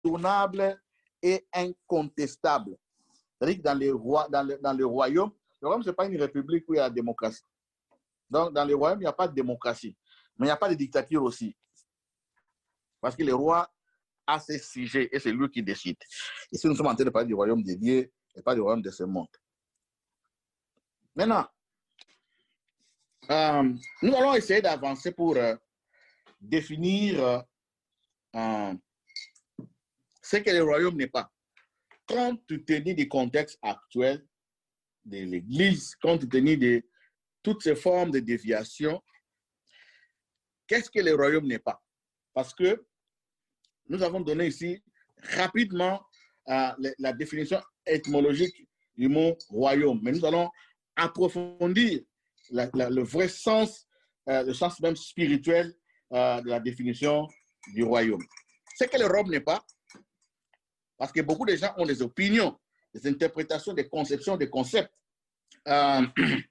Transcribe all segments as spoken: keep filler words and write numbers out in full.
indétournable et incontestable. C'est-à-dire que dans, les rois, dans, le, dans le royaume, le royaume, ce n'est pas une république où il y a la démocratie. Donc, dans le royaume, il n'y a pas de démocratie. Mais il n'y a pas de dictature aussi. Parce que le roi a ses sujets et c'est lui qui décide. Ici, nous sommes en train de parler du royaume de Dieu et pas du royaume de ce monde. Maintenant, euh, nous allons essayer d'avancer pour euh, définir euh, ce que le royaume n'est pas. Compte tenu du contexte actuel de l'Église, compte tenu de toutes ces formes de déviation, qu'est-ce que le royaume n'est pas? Parce que nous avons donné ici rapidement euh, la, la définition étymologique du mot royaume, mais nous allons approfondir la, la, le vrai sens, euh, le sens même spirituel euh, de la définition du royaume. Ce que le royaume n'est pas, parce que beaucoup de gens ont des opinions, des interprétations, des conceptions, des concepts. Euh,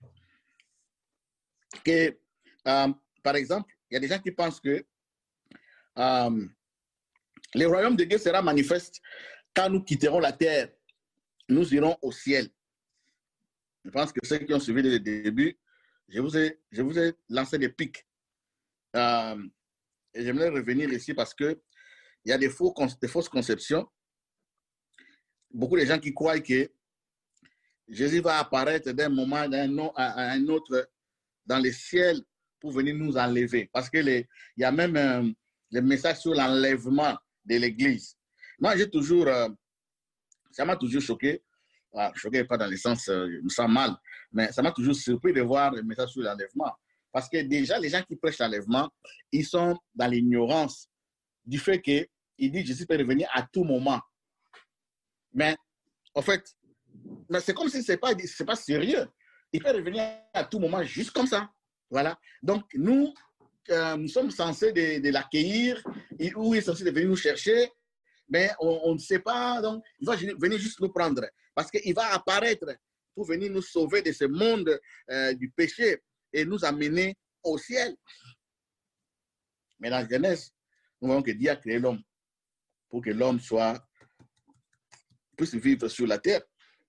que, euh, par exemple, il y a des gens qui pensent que euh, le royaume de Dieu sera manifeste quand nous quitterons la terre. Nous irons au ciel. Je pense que ceux qui ont suivi le début, je vous ai, je vous ai lancé des pics. Euh, et j'aimerais revenir ici parce qu'il y a des, faux, des fausses conceptions. Beaucoup de gens qui croient que Jésus va apparaître d'un moment à un autre dans le ciel pour venir nous enlever. Parce qu'il y a même euh, le message sur l'enlèvement de l'Église. Moi, j'ai toujours, euh, ça m'a toujours choqué. Ah, choqué pas dans le sens, euh, je me sens mal, mais ça m'a toujours surpris de voir le message sur l'enlèvement. Parce que déjà, les gens qui prêchent l'enlèvement, ils sont dans l'ignorance du fait qu'ils disent Jésus peut revenir à tout moment. Mais, en fait, c'est comme si ce n'est pas, c'est pas sérieux. Il peut revenir à tout moment, juste comme ça. Voilà. Donc, nous, euh, nous sommes censés de, de l'accueillir, ou il est censé de venir nous chercher, mais on, on ne sait pas. Donc, il va venir juste nous prendre. Parce qu'il va apparaître pour venir nous sauver de ce monde euh, du péché et nous amener au ciel. Mais dans la Genèse, nous voyons que Dieu a créé l'homme pour que l'homme soit puisse vivre sur la terre.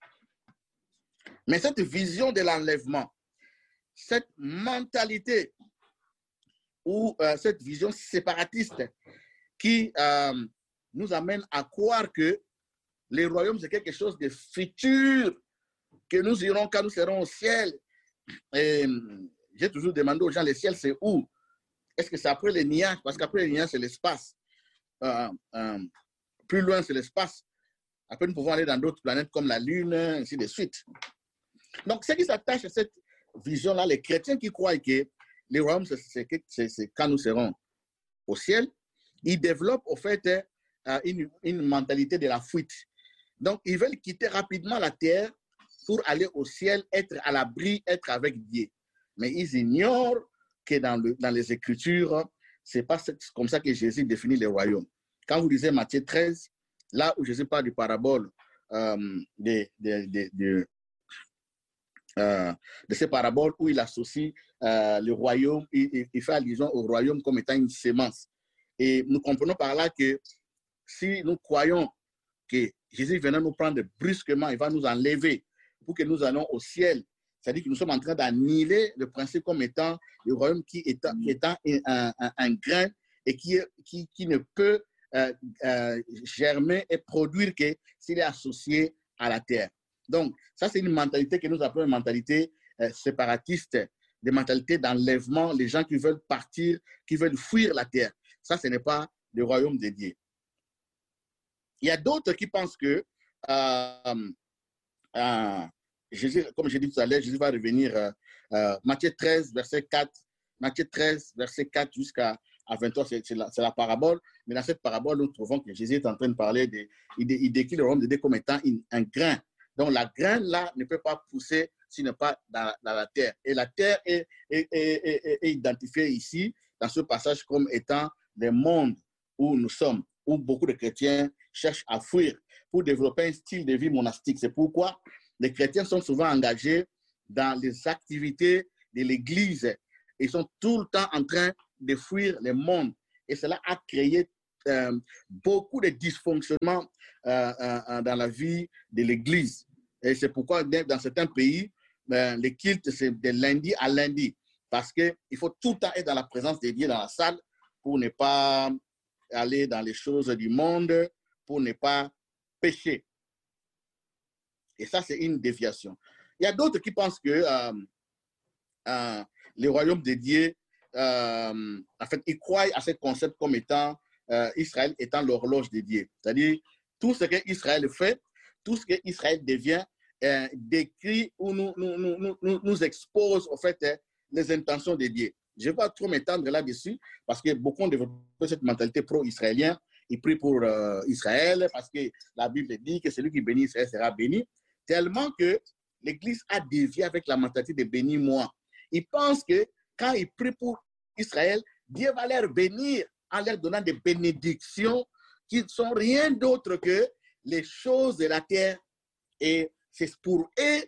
Mais cette vision de l'enlèvement, cette mentalité ou euh, cette vision séparatiste qui euh, nous amène à croire que le royaume, c'est quelque chose de futur, que nous irons quand nous serons au ciel. Et j'ai toujours demandé aux gens, le ciel, c'est où? Est-ce que c'est après les nuages? Parce qu'après les nuages, c'est l'espace. Euh, euh, plus loin, c'est l'espace. Après, nous pouvons aller dans d'autres planètes comme la Lune, ainsi de suite. Donc, ceux qui s'attachent à cette vision-là, les chrétiens qui croient que le royaume, c'est quand nous serons au ciel, ils développent au fait une, une mentalité de la fuite. Donc, ils veulent quitter rapidement la terre pour aller au ciel, être à l'abri, être avec Dieu. Mais ils ignorent que dans, le, dans les Écritures, ce n'est pas comme ça que Jésus définit le royaume. Quand vous lisez Matthieu treize, là où Jésus parle du parabole euh, de, de, de, de, euh, de ces paraboles où il associe euh, le royaume, il, il fait allusion au royaume comme étant une sémence. Et nous comprenons par là que si nous croyons que Jésus venant nous prendre brusquement, il va nous enlever pour que nous allons au ciel, c'est-à-dire que nous sommes en train d'annihiler le principe comme étant le royaume qui est, qui est un, un, un, un grain et qui, qui, qui ne peut euh, euh, germer et produire que s'il est associé à la terre. Donc, ça, c'est une mentalité que nous appelons une mentalité euh, séparatiste, des mentalités d'enlèvement, les gens qui veulent partir, qui veulent fuir la terre. Ça, ce n'est pas le royaume de Dieu. Il y a d'autres qui pensent que euh, euh, Jésus, comme j'ai dit tout à l'heure, Jésus va revenir euh, euh, Matthieu treize, verset quatre, Matthieu treize, verset quatre jusqu'à vingt-trois, c'est la, la parabole. Mais dans cette parabole, nous trouvons que Jésus est en train de parler, de, il, il décrit le royaume de Dieu comme étant une, un grain. Donc la graine là ne peut pas pousser s'il n'est pas dans, dans la terre. Et la terre est, est, est, est, est identifiée ici, dans ce passage, comme étant le monde où nous sommes, où beaucoup de chrétiens cherchent à fuir pour développer un style de vie monastique. C'est pourquoi les chrétiens sont souvent engagés dans les activités de l'Église. Ils sont tout le temps en train de fuir le monde. Et cela a créé euh, beaucoup de dysfonctionnements euh, euh, dans la vie de l'Église. Et c'est pourquoi dans certains pays, euh, les cultes, c'est de lundi à lundi. Parce qu'il faut tout le temps être dans la présence de Dieu dans la salle pour ne pas aller dans les choses du monde, pour ne pas pécher. Et ça, c'est une déviation. Il y a d'autres qui pensent que euh, euh, le royaume de Dieu, euh, en fait, ils croient à ce concept comme étant euh, Israël étant l'horloge de Dieu. C'est-à-dire, tout ce qu'Israël fait, tout ce qu'Israël devient, euh, décrit ou nous, nous, nous, nous, nous expose, en fait, euh, les intentions de Dieu. Je ne vais pas trop m'étendre là-dessus parce que beaucoup ont développé cette mentalité pro-israélienne. Ils prient pour euh, Israël parce que la Bible dit que celui qui bénit Israël sera béni. Tellement que l'Église a dévié avec la mentalité de bénis-moi. Ils pensent que quand ils prient pour Israël, Dieu va leur bénir en leur donnant des bénédictions qui ne sont rien d'autre que les choses de la terre. Et c'est pour eux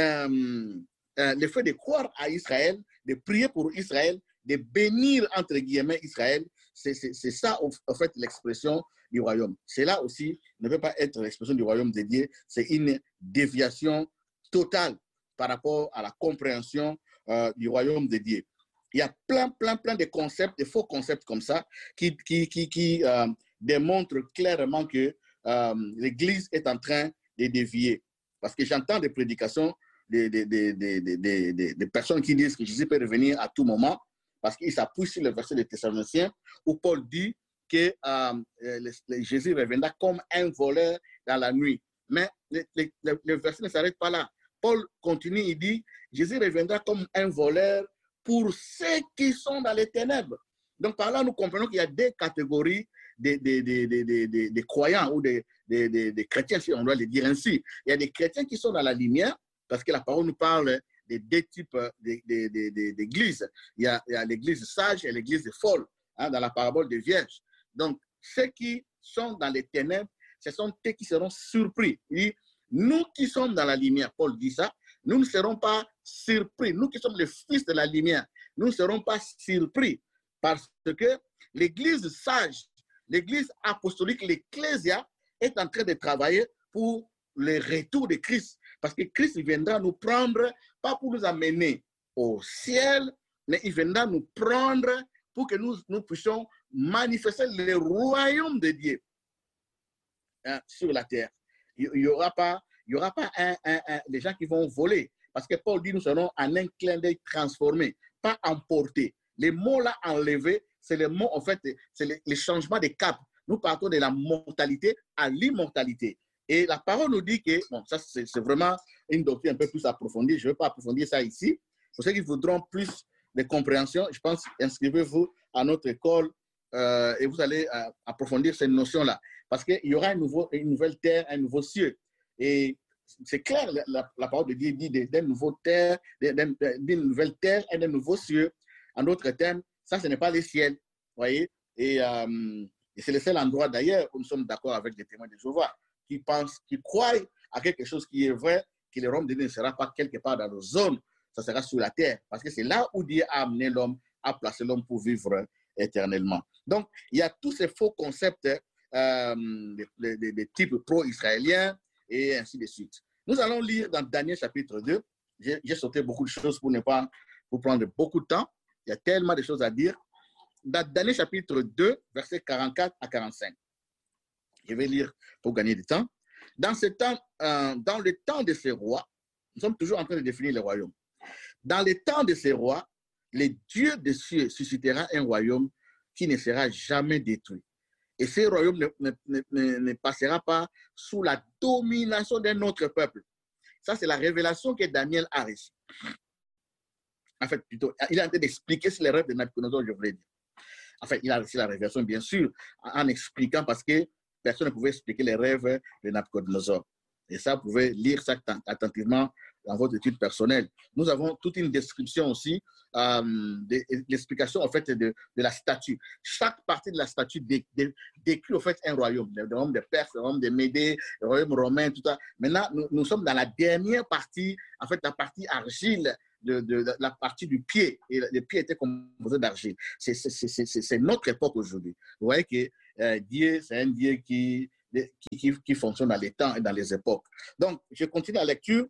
euh, euh, le fait de croire à Israël, de prier pour Israël, de bénir entre guillemets Israël, c'est ça en fait l'expression du royaume. Cela aussi ne peut pas être l'expression du royaume de Dieu, c'est une déviation totale par rapport à la compréhension euh, du royaume de Dieu. Il y a plein, plein, plein de concepts, de faux concepts comme ça qui, qui, qui, qui euh, démontrent clairement que euh, l'Église est en train de dévier. Parce que j'entends des prédications des, des, des, des, des, des, des personnes qui disent que Jésus peut revenir à tout moment parce qu'ils s'appuient sur le verset des Thessaloniciens où Paul dit que euh, le, le, Jésus reviendra comme un voleur dans la nuit. Mais le, le, le verset ne s'arrête pas là. Paul continue, il dit, Jésus reviendra comme un voleur pour ceux qui sont dans les ténèbres. Donc par là, nous comprenons qu'il y a des catégories de, de, de, de, de, de, de croyants ou de, de, de, de chrétiens, si on doit le dire ainsi. Il y a des chrétiens qui sont dans la lumière, parce que la parole nous parle de deux types d'églises. Il y a, a l'église sage et l'église folle, hein, dans la parabole des vierges. Donc, ceux qui sont dans les ténèbres, ce sont ceux qui seront surpris. Il dit, nous qui sommes dans la lumière, Paul dit ça, nous ne serons pas surpris. Nous qui sommes les fils de la lumière, nous ne serons pas surpris parce que l'église sage, l'église apostolique, l'ecclésia est en train de travailler pour le retour de Christ. Parce que Christ viendra nous prendre, pas pour nous amener au ciel, mais il viendra nous prendre pour que nous, nous puissions manifester le royaume de Dieu, hein, sur la terre. Il n'y aura pas, il y aura pas un, un, un, des gens qui vont voler. Parce que Paul dit, nous serons en un clin d'œil transformés, pas emportés. Les mots là enlevés, c'est les mots, en fait, c'est le, le changement de cap. Nous partons de la mortalité à l'immortalité. Et la parole nous dit que, bon, ça c'est vraiment une doctrine un peu plus approfondie, je ne vais pas approfondir ça ici. Pour ceux qui voudront plus de compréhension, je pense, inscrivez-vous à notre école euh, et vous allez euh, approfondir ces notions-là. Parce qu'il y aura un nouveau, une nouvelle terre, un nouveau ciel. Et c'est clair, la, la, la parole de Dieu dit d'une nouvelle terre, d'une nouvelle terre et d'un nouveau ciel. En d'autres termes, ça, ce n'est pas le ciel, voyez. Et, euh, et c'est le seul endroit d'ailleurs où nous sommes d'accord avec les témoins de Jéhovah, qui pensent, qui croient à quelque chose qui est vrai, que le royaume de Dieu ne sera pas quelque part dans nos zones, ça sera sur la terre. Parce que c'est là où Dieu a amené l'homme, a placé l'homme pour vivre éternellement. Donc, il y a tous ces faux concepts euh, de, de, de, de type pro-israélien et ainsi de suite. Nous allons lire dans Daniel chapitre deux. J'ai sauté beaucoup de choses pour ne pas vous prendre beaucoup de temps. Il y a tellement de choses à dire. Dans Daniel chapitre deux, versets quarante-quatre à quarante-cinq. Je vais lire pour gagner du temps. Dans, ce temps euh, dans le temps de ces rois, nous sommes toujours en train de définir les royaumes. Dans le temps de ces rois, le Dieu des cieux suscitera un royaume qui ne sera jamais détruit. Et ce royaume ne, ne, ne, ne passera pas sous la domination d'un autre peuple. Ça, c'est la révélation que Daniel a reçue. En fait, plutôt, il est en train d'expliquer sur les rêves de Nabucodonosor, je voulais dire. En fait, il a reçu la révélation, bien sûr, en expliquant, parce que personne ne pouvait expliquer les rêves de Nabucodonosor. Et ça, vous pouvez lire ça attentivement dans votre étude personnelle. Nous avons toute une description aussi, euh, de, de l'explication en fait de, de la statue. Chaque partie de la statue dé, dé, décrit en fait un royaume, le royaume des Perses, le royaume des Médés, le royaume romain, tout ça. Maintenant, nous, nous sommes dans la dernière partie, en fait, la partie argile, de, de, de la partie du pied. Et le pied était composé d'argile. C'est notre époque aujourd'hui. Vous voyez que euh, Dieu, c'est un Dieu qui, qui, qui, qui fonctionne dans les temps et dans les époques. Donc, je continue la lecture.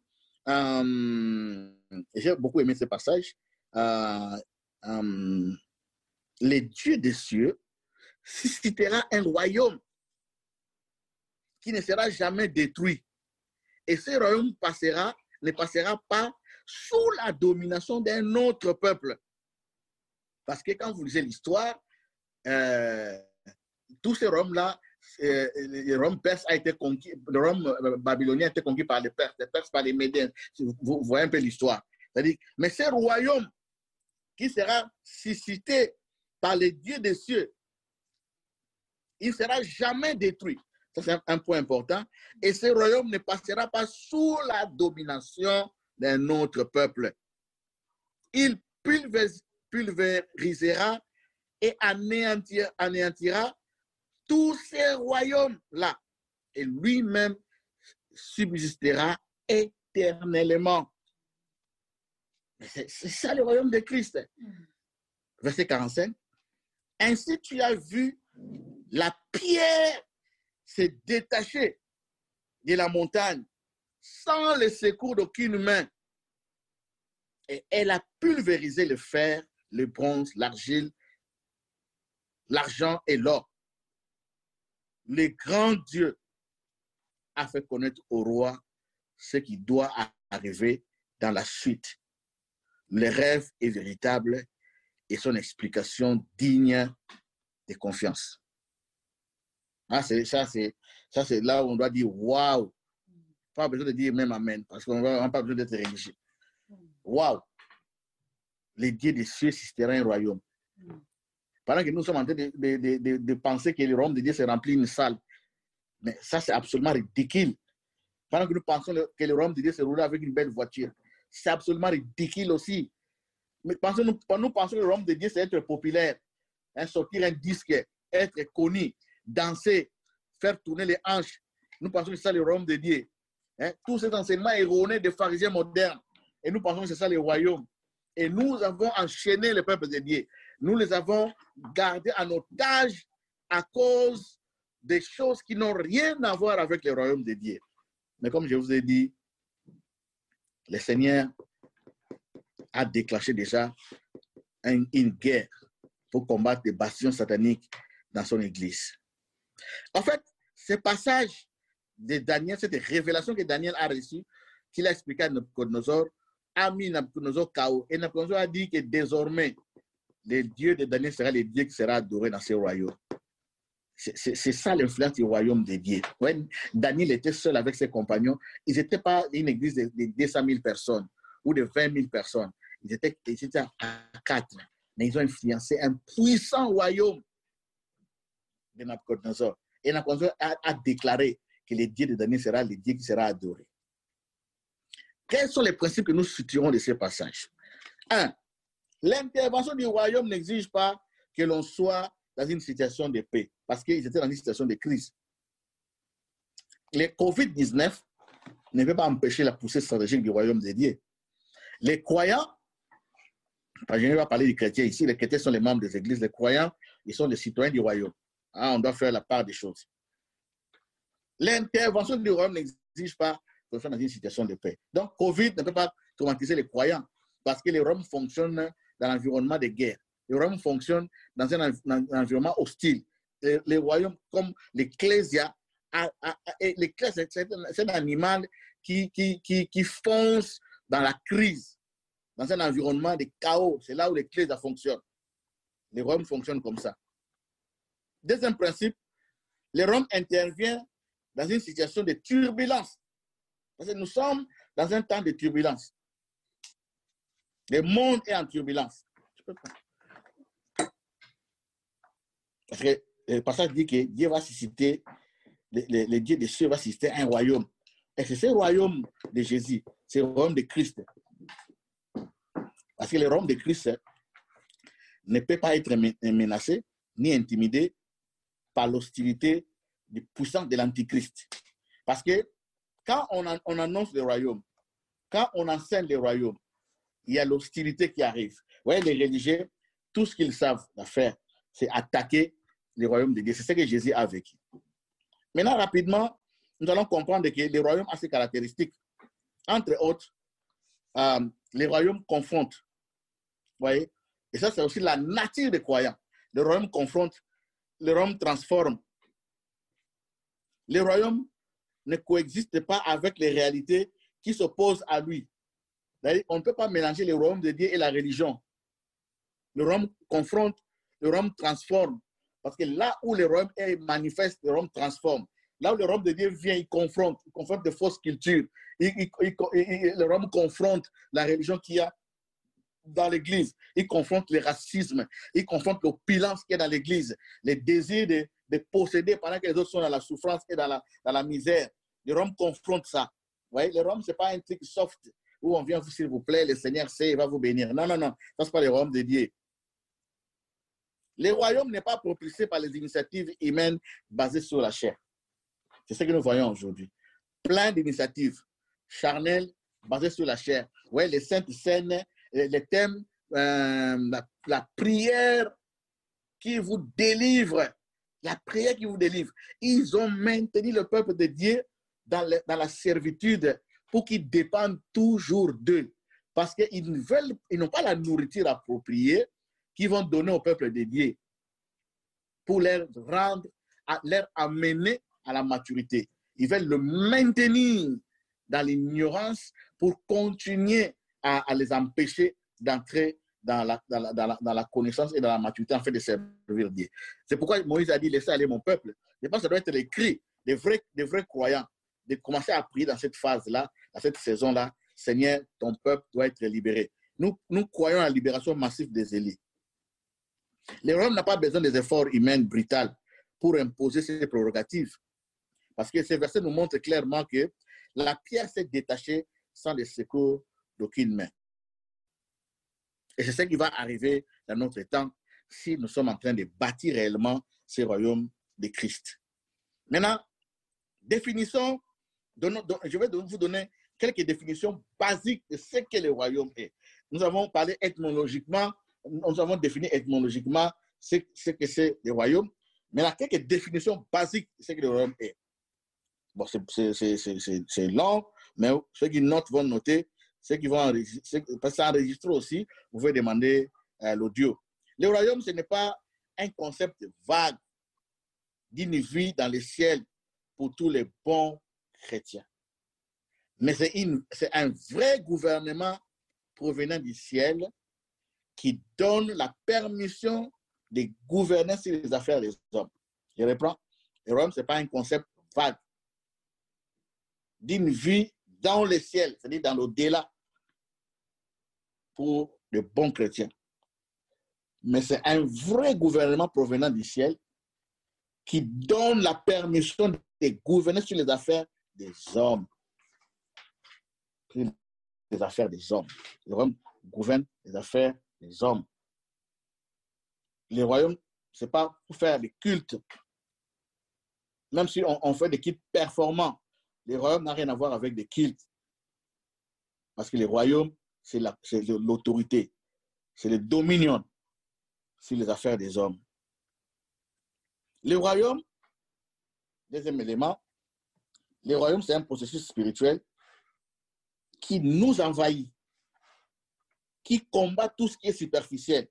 Euh, j'ai beaucoup aimé ce passage. Euh, euh, les dieux des cieux suscitera un royaume qui ne sera jamais détruit. Et ce royaume passera, ne passera pas sous la domination d'un autre peuple. Parce que quand vous lisez l'histoire, euh, tous ces royaumes-là, euh, le royaume perse a été conquis, le royaume babylonien a été conquis par les Perses, les Perses par les Médiens. Vous, vous voyez un peu l'histoire. C'est-à-dire, mais ce royaume qui sera suscité par les dieux des cieux, il ne sera jamais détruit. Ça, c'est un, un point important. Et ce royaume ne passera pas sous la domination d'un autre peuple. Il pulvérisera et anéantira, anéantira tous ces royaumes-là. Et lui-même subsistera éternellement. C'est ça le royaume de Christ. Verset quarante-cinq. Ainsi tu as vu la pierre se détacher de la montagne sans le secours d'aucune main. Et elle a pulvérisé le fer, le bronze, l'argile, l'argent et l'or. Le grand Dieu a fait connaître au roi ce qui doit arriver dans la suite. Le rêve est véritable et son explication digne de confiance. Ah, c'est, ça, c'est, ça, c'est là où on doit dire waouh. Pas besoin de dire même amen, parce qu'on n'a pas besoin d'être religieux. Waouh. Les dieux des cieux susciteront un royaume. Pendant que nous sommes en train de, de, de, de, de penser que le royaume de Dieu s'est rempli une salle. Mais ça, c'est absolument ridicule. Pendant que nous pensons que le royaume de Dieu se roule avec une belle voiture. C'est absolument ridicule aussi. Mais pensons, nous, nous pensons que le royaume de Dieu, c'est être populaire. Hein, sortir un disque, être connu, danser, faire tourner les hanches. Nous pensons que c'est ça le royaume de Dieu. Hein, tous ces enseignements erronés des pharisiens modernes. Et nous pensons que c'est ça le royaume. Et nous avons enchaîné le peuple de Dieu. Nous les avons gardés en otage à cause des choses qui n'ont rien à voir avec le royaume de Dieu. Mais comme je vous ai dit, le Seigneur a déclenché déjà une, une guerre pour combattre les bastions sataniques dans son église. En fait, ce passage de Daniel, cette révélation que Daniel a reçue, qu'il a expliqué à Nabucodonosor, a mis Nabucodonosor K O. Et Nabucodonosor a dit que désormais, le Dieu de Daniel sera le Dieu qui sera adoré dans ce royaume. C'est ça l'influence du royaume de Dieu. Ouais, Daniel était seul avec ses compagnons. Ils n'étaient pas une église de, de deux cent mille personnes ou de vingt mille personnes. Ils étaient, ils étaient à quatre. Mais ils ont influencé un puissant royaume de Nabucodonosor. Et Nabucodonosor a, a déclaré que le Dieu de Daniel sera le Dieu qui sera adoré. Quels sont les principes que nous suivrons de ce passage? Un, l'intervention du royaume n'exige pas que l'on soit dans une situation de paix, parce qu'ils étaient dans une situation de crise. Le covid dix-neuf ne peut pas empêcher la poussée stratégique du royaume de Dieu. Les croyants, je ne vais pas parler des chrétiens ici, les chrétiens sont les membres des églises, les croyants, ils sont les citoyens du royaume. Hein, on doit faire la part des choses. L'intervention du royaume n'exige pas qu'on soit dans une situation de paix. Donc, Covid ne peut pas traumatiser les croyants, parce que le royaume fonctionne dans l'environnement de guerre. Le royaume fonctionne dans un, dans un environnement hostile. Le, le royaume, comme l'ecclésia, l'ecclésia, c'est un animal qui, qui, qui, qui fonce dans la crise, dans un environnement de chaos. C'est là où l'ecclésia fonctionne. Le royaume fonctionne comme ça. Deuxième principe, le royaume intervient dans une situation de turbulence. Parce que nous sommes dans un temps de turbulence. Le monde est en turbulence. Je peux pas. Parce que le passage dit que Dieu va susciter, le, le, le Dieu des cieux va susciter un royaume. Et c'est ce royaume de Jésus, c'est le royaume de Christ. Parce que le royaume de Christ ne peut pas être menacé ni intimidé par l'hostilité du puissant de l'Antichrist. Parce que quand on, an, on annonce le royaume, quand on enseigne le royaume, il y a l'hostilité qui arrive. Vous voyez, les religieux, tout ce qu'ils savent faire, c'est attaquer le royaume de Dieu. C'est ce que Jésus a vécu. Maintenant, rapidement, nous allons comprendre que le royaume a ses caractéristiques. Entre autres, euh, les royaumes confrontent. Vous voyez? Et ça, c'est aussi la nature des croyants. Le royaume confronte, le royaume transforme. Le royaume ne coexiste pas avec les réalités qui s'opposent à lui. On ne peut pas mélanger le royaume de Dieu et la religion. Le royaume confronte, le royaume transforme. Parce que là où le royaume est manifeste, le royaume transforme. Là où le royaume de Dieu vient, il confronte. Il confronte de fausses cultures. Il, il, il, il, le royaume confronte la religion qu'il y a dans l'église. Il confronte le racisme. Il confronte l'opulence qu'il y a dans l'église. Les désirs de, de posséder pendant que les autres sont dans la souffrance et dans la, dans la misère. Le royaume confronte ça. Vous voyez, le royaume, ce n'est pas un truc soft où on vient, s'il vous plaît, le Seigneur sait, il va vous bénir. Non, non, non. Ça, ce n'est pas le royaume de Dieu. Le royaume n'est pas propulsé par les initiatives humaines basées sur la chair. C'est ce que nous voyons aujourd'hui. Plein d'initiatives charnelles basées sur la chair. Ouais, les saintes scènes, les thèmes, euh, la, la prière qui vous délivre, la prière qui vous délivre. Ils ont maintenu le peuple de Dieu dans, le, dans la servitude pour qu'ils dépendent toujours d'eux. Parce qu'ils ne veulent, ils n'ont pas la nourriture appropriée qu'ils vont donner au peuple de Dieu pour leur rendre, à, leur amener à la maturité. Ils veulent le maintenir dans l'ignorance pour continuer à, à les empêcher d'entrer dans la, dans, la, dans, la, dans la connaissance et dans la maturité en fait de servir Dieu. C'est pourquoi Moïse a dit, laissez aller mon peuple. Je pense que ça doit être écrit, des vrais, des vrais croyants, de commencer à prier dans cette phase-là, dans cette saison-là. Seigneur, ton peuple doit être libéré. Nous, nous croyons à la libération massive des élites. Le royaume n'a pas besoin des efforts humains brutaux pour imposer ses prérogatives. Parce que ces versets nous montrent clairement que la pierre s'est détachée sans le secours d'aucune main. Et c'est ce qui va arriver dans notre temps si nous sommes en train de bâtir réellement ce royaume de Christ. Maintenant, définissons, je vais vous donner quelques définitions basiques de ce que le royaume est. Nous avons parlé étymologiquement, nous avons défini étymologiquement ce, ce que c'est le royaume. Mais il y a quelques définitions basiques de ce que le royaume est. Bon, c'est long, mais ceux qui notent vont noter, ceux qui vont enregistrer, parce que ça enregistre aussi, vous pouvez demander euh, l'audio. Le royaume, ce n'est pas un concept vague d'une vie dans le ciel pour tous les bons chrétiens. Mais c'est un vrai gouvernement provenant du ciel qui donne la permission de gouverner sur les affaires des hommes. Je reprends. Le royaume, ce n'est pas un concept vague d'une vie dans le ciel, c'est-à-dire dans l'au-delà, pour les bons chrétiens. Mais c'est un vrai gouvernement provenant du ciel qui donne la permission de gouverner sur les affaires des hommes. Les affaires des hommes. Le royaume gouverne les affaires des hommes. Le royaume, ce n'est pas pour faire des cultes. Même si on, on fait des cultes performants, le royaume n'a rien à voir avec des cultes. Parce que le royaume, c'est l'autorité, c'est le dominion sur les affaires des hommes. Le royaume, deuxième élément, le royaume, c'est un processus spirituel qui nous envahit, qui combat tout ce qui est superficiel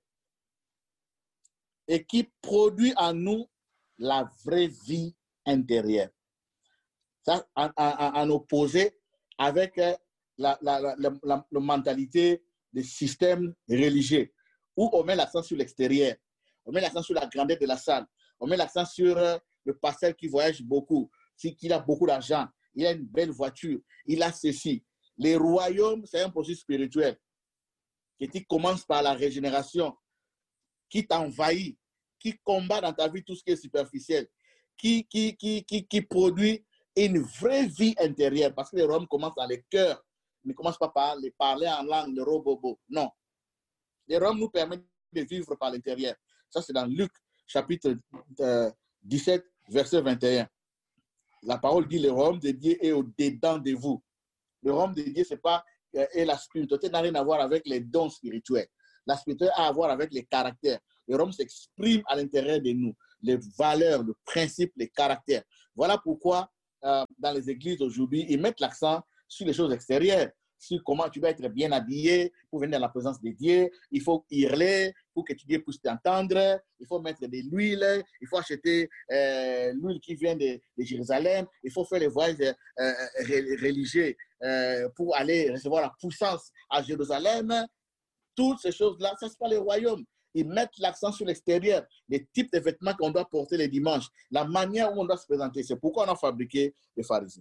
et qui produit en nous la vraie vie intérieure. Ça, en, en, en opposé avec la, la, la, la, la, la mentalité des systèmes religieux, où on met l'accent sur l'extérieur, on met l'accent sur la grandeur de la salle, on met l'accent sur le pasteur qui voyage beaucoup, qu'il a beaucoup d'argent, il a une belle voiture, il a ceci. Les royaumes, c'est un processus spirituel qui commence par la régénération, qui t'envahit, qui combat dans ta vie tout ce qui est superficiel, qui, qui, qui, qui, qui produit une vraie vie intérieure, parce que les royaumes commencent dans le cœur, ils ne commencent pas par les parler en langue, le robobo. Non. Les royaumes nous permettent de vivre par l'intérieur. Ça, c'est dans Luc, chapitre euh, dix-sept, verset vingt et un. La parole dit, le royaume de Dieu est au-dedans de vous. Le royaume de Dieu, c'est pas, euh, et la spiritualité n'a rien à voir avec les dons spirituels. La spiritualité a à voir avec les caractères. Le royaume s'exprime à l'intérieur de nous. les valeurs, le principe, les caractères. Voilà pourquoi euh, dans les églises aujourd'hui, ils mettent l'accent sur les choses extérieures, sur comment tu vas être bien habillé pour venir dans la présence de Dieu. Il faut hurler pour que Dieu puisse t'entendre. Il faut mettre de l'huile. Il faut acheter euh, l'huile qui vient de, de Jérusalem. Il faut faire les voyages euh, religieux euh, pour aller recevoir la puissance à Jérusalem. Toutes ces choses-là, ça, c'est pas le royaume. Ils mettent l'accent sur l'extérieur, les types de vêtements qu'on doit porter les dimanches, la manière où on doit se présenter. C'est pourquoi on a fabriqué les pharisiens.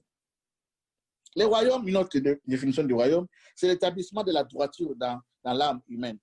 Le royaume, une autre définition du royaume, c'est l'établissement de la droiture dans, dans l'âme humaine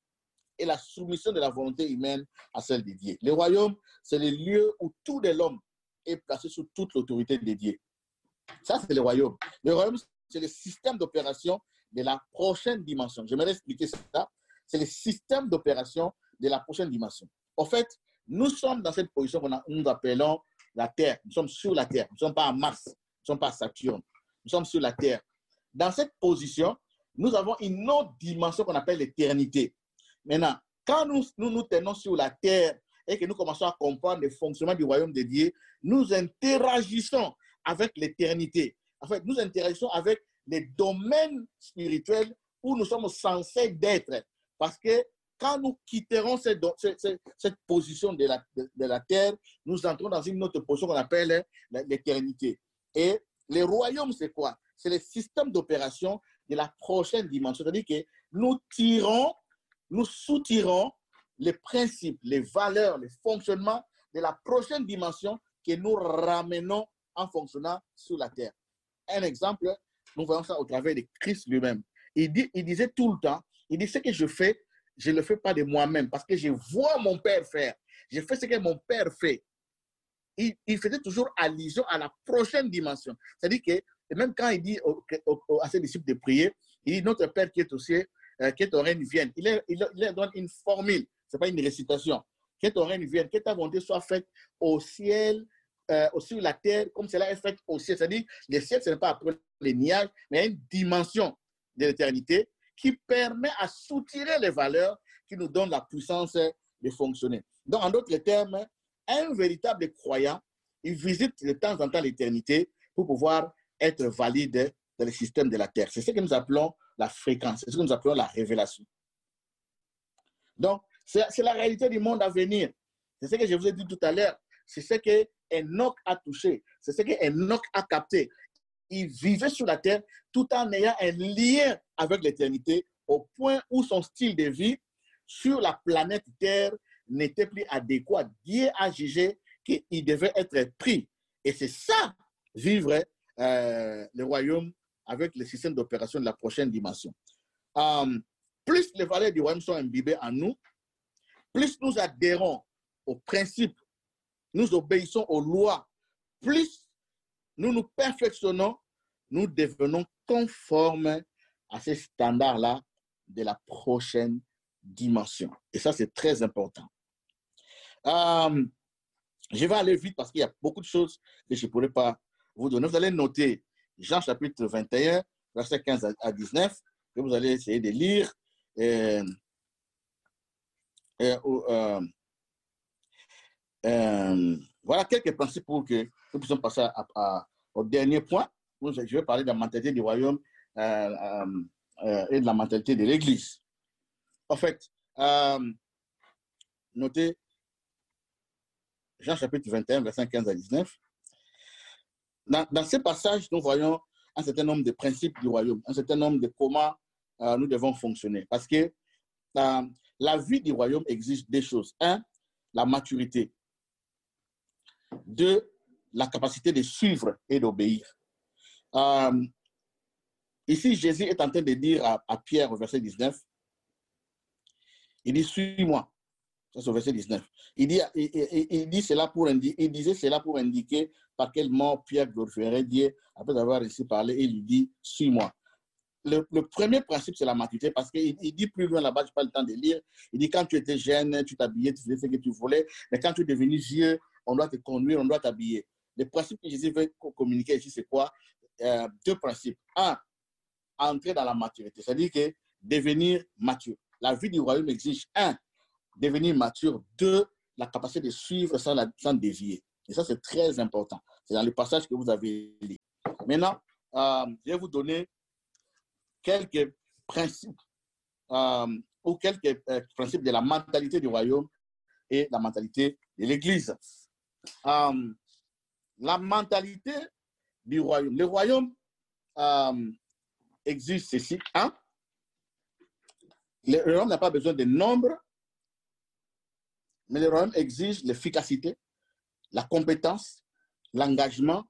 et la soumission de la volonté humaine à celle de Dieu. Le royaume, c'est le lieu où tout de l'homme est placé sous toute l'autorité de Dieu. Ça, c'est le royaume. Le royaume, c'est le système d'opération de la prochaine dimension. J'aimerais expliquer ça. C'est le système d'opération de la prochaine dimension. En fait, nous sommes dans cette position que nous appelons la Terre. Nous sommes sur la Terre. Nous ne sommes pas à Mars. Nous ne sommes pas à Saturne. Nous sommes sur la Terre. Dans cette position, nous avons une autre dimension qu'on appelle l'éternité. Maintenant, quand nous, nous nous tenons sur la Terre et que nous commençons à comprendre le fonctionnement du royaume de Dieu, nous interagissons avec l'éternité. En fait, nous interagissons avec les domaines spirituels où nous sommes censés d'être. Parce que quand nous quitterons cette, cette, cette position de la, de, de la terre, nous entrons dans une autre position qu'on appelle l'éternité. Et le royaume, c'est quoi? C'est le système d'opération de la prochaine dimension. C'est-à-dire que nous tirons, nous soutirons les principes, les valeurs, les fonctionnements de la prochaine dimension que nous ramenons en fonctionnant sur la terre. Un exemple, nous voyons ça au travers de Christ lui-même. Il, dit, il disait tout le temps, il dit ce que je fais, je ne le fais pas de moi-même parce que je vois mon Père faire. Je fais ce que mon Père fait. Il, il faisait toujours allusion à la prochaine dimension. C'est-à-dire que même quand il dit au, au, à ses disciples de prier, il dit notre Père qui est au ciel, euh, que ton règne vienne. Il, est, il, il donne une formule, ce n'est pas une récitation. Que ton règne vienne, que ta volonté soit faite au ciel, euh, sur la terre, comme cela est fait au ciel. C'est-à-dire le ciel, ce n'est pas après les nuages, mais il y a une dimension de l'éternité qui permet à soutirer les valeurs qui nous donnent la puissance de fonctionner. Donc, en d'autres termes, un véritable croyant, il visite de temps en temps l'éternité pour pouvoir être valide dans le système de la terre. C'est ce que nous appelons la fréquence, c'est ce que nous appelons la révélation. Donc, c'est la réalité du monde à venir. C'est ce que je vous ai dit tout à l'heure. C'est ce que Enoch a touché. C'est ce que Enoch a capté. Il vivait sur la terre tout en ayant un lien avec l'éternité au point où son style de vie sur la planète Terre n'était plus adéquat. Dieu a jugé qu'il devait être pris. Et c'est ça, vivre euh, le royaume avec le système d'opération de la prochaine dimension. Um, plus les valeurs du royaume sont imbibées en nous, plus nous adhérons aux principes, nous obéissons aux lois, plus nous nous perfectionnons, nous devenons conformes à ces standards-là de la prochaine dimension. Et ça, c'est très important. Euh, je vais aller vite parce qu'il y a beaucoup de choses que je ne pourrais pas vous donner. Vous allez noter Jean chapitre vingt et un, versets quinze à dix-neuf, que vous allez essayer de lire. Et, et, euh, euh, voilà quelques principes pour que nous puissions passer à, à, au dernier point. Je vais parler de la mentalité du royaume euh, euh, euh, et de la mentalité de l'Église. En fait, euh, notez Jean chapitre vingt et un, versets quinze à dix-neuf. Dans, dans ces passages, nous voyons un certain nombre de principes du royaume, un certain nombre de comment euh, nous devons fonctionner. Parce que euh, la vie du royaume exige des choses. Un, la maturité. Deux, la capacité de suivre et d'obéir. Euh, ici, Jésus est en train de dire à, à Pierre au verset dix-neuf, il dit, suis-moi. Ça, c'est au verset dix-neuf. Il, dit, il, il, il, dit cela pour indiquer, il disait cela pour indiquer par quel mot Pierre glorifierait Dieu après avoir ainsi parlé. Et il lui dit, suis-moi. Le, le premier principe, c'est la maturité, parce qu'il il dit plus loin là-bas, je n'ai pas le temps de lire, il dit, quand tu étais jeune, tu t'habillais, tu faisais ce que tu voulais, mais quand tu es devenu vieux, on doit te conduire, on doit t'habiller. Le principe que Jésus veut communiquer ici, c'est quoi? euh, Deux principes. Un, entrer dans la maturité, c'est-à-dire que devenir mature. La vie du royaume exige, un, devenir mature. Deux, la capacité de suivre sans, la, sans dévier. Et ça, c'est très important. C'est dans le passage que vous avez lu. Maintenant, euh, je vais vous donner quelques principes euh, ou quelques euh, principes de la mentalité du royaume et la mentalité de l'Église. Euh, la mentalité du royaume. Le royaume euh, existe ceci. Hein? Le royaume n'a pas besoin de nombre, mais le royaume exige l'efficacité, la compétence, l'engagement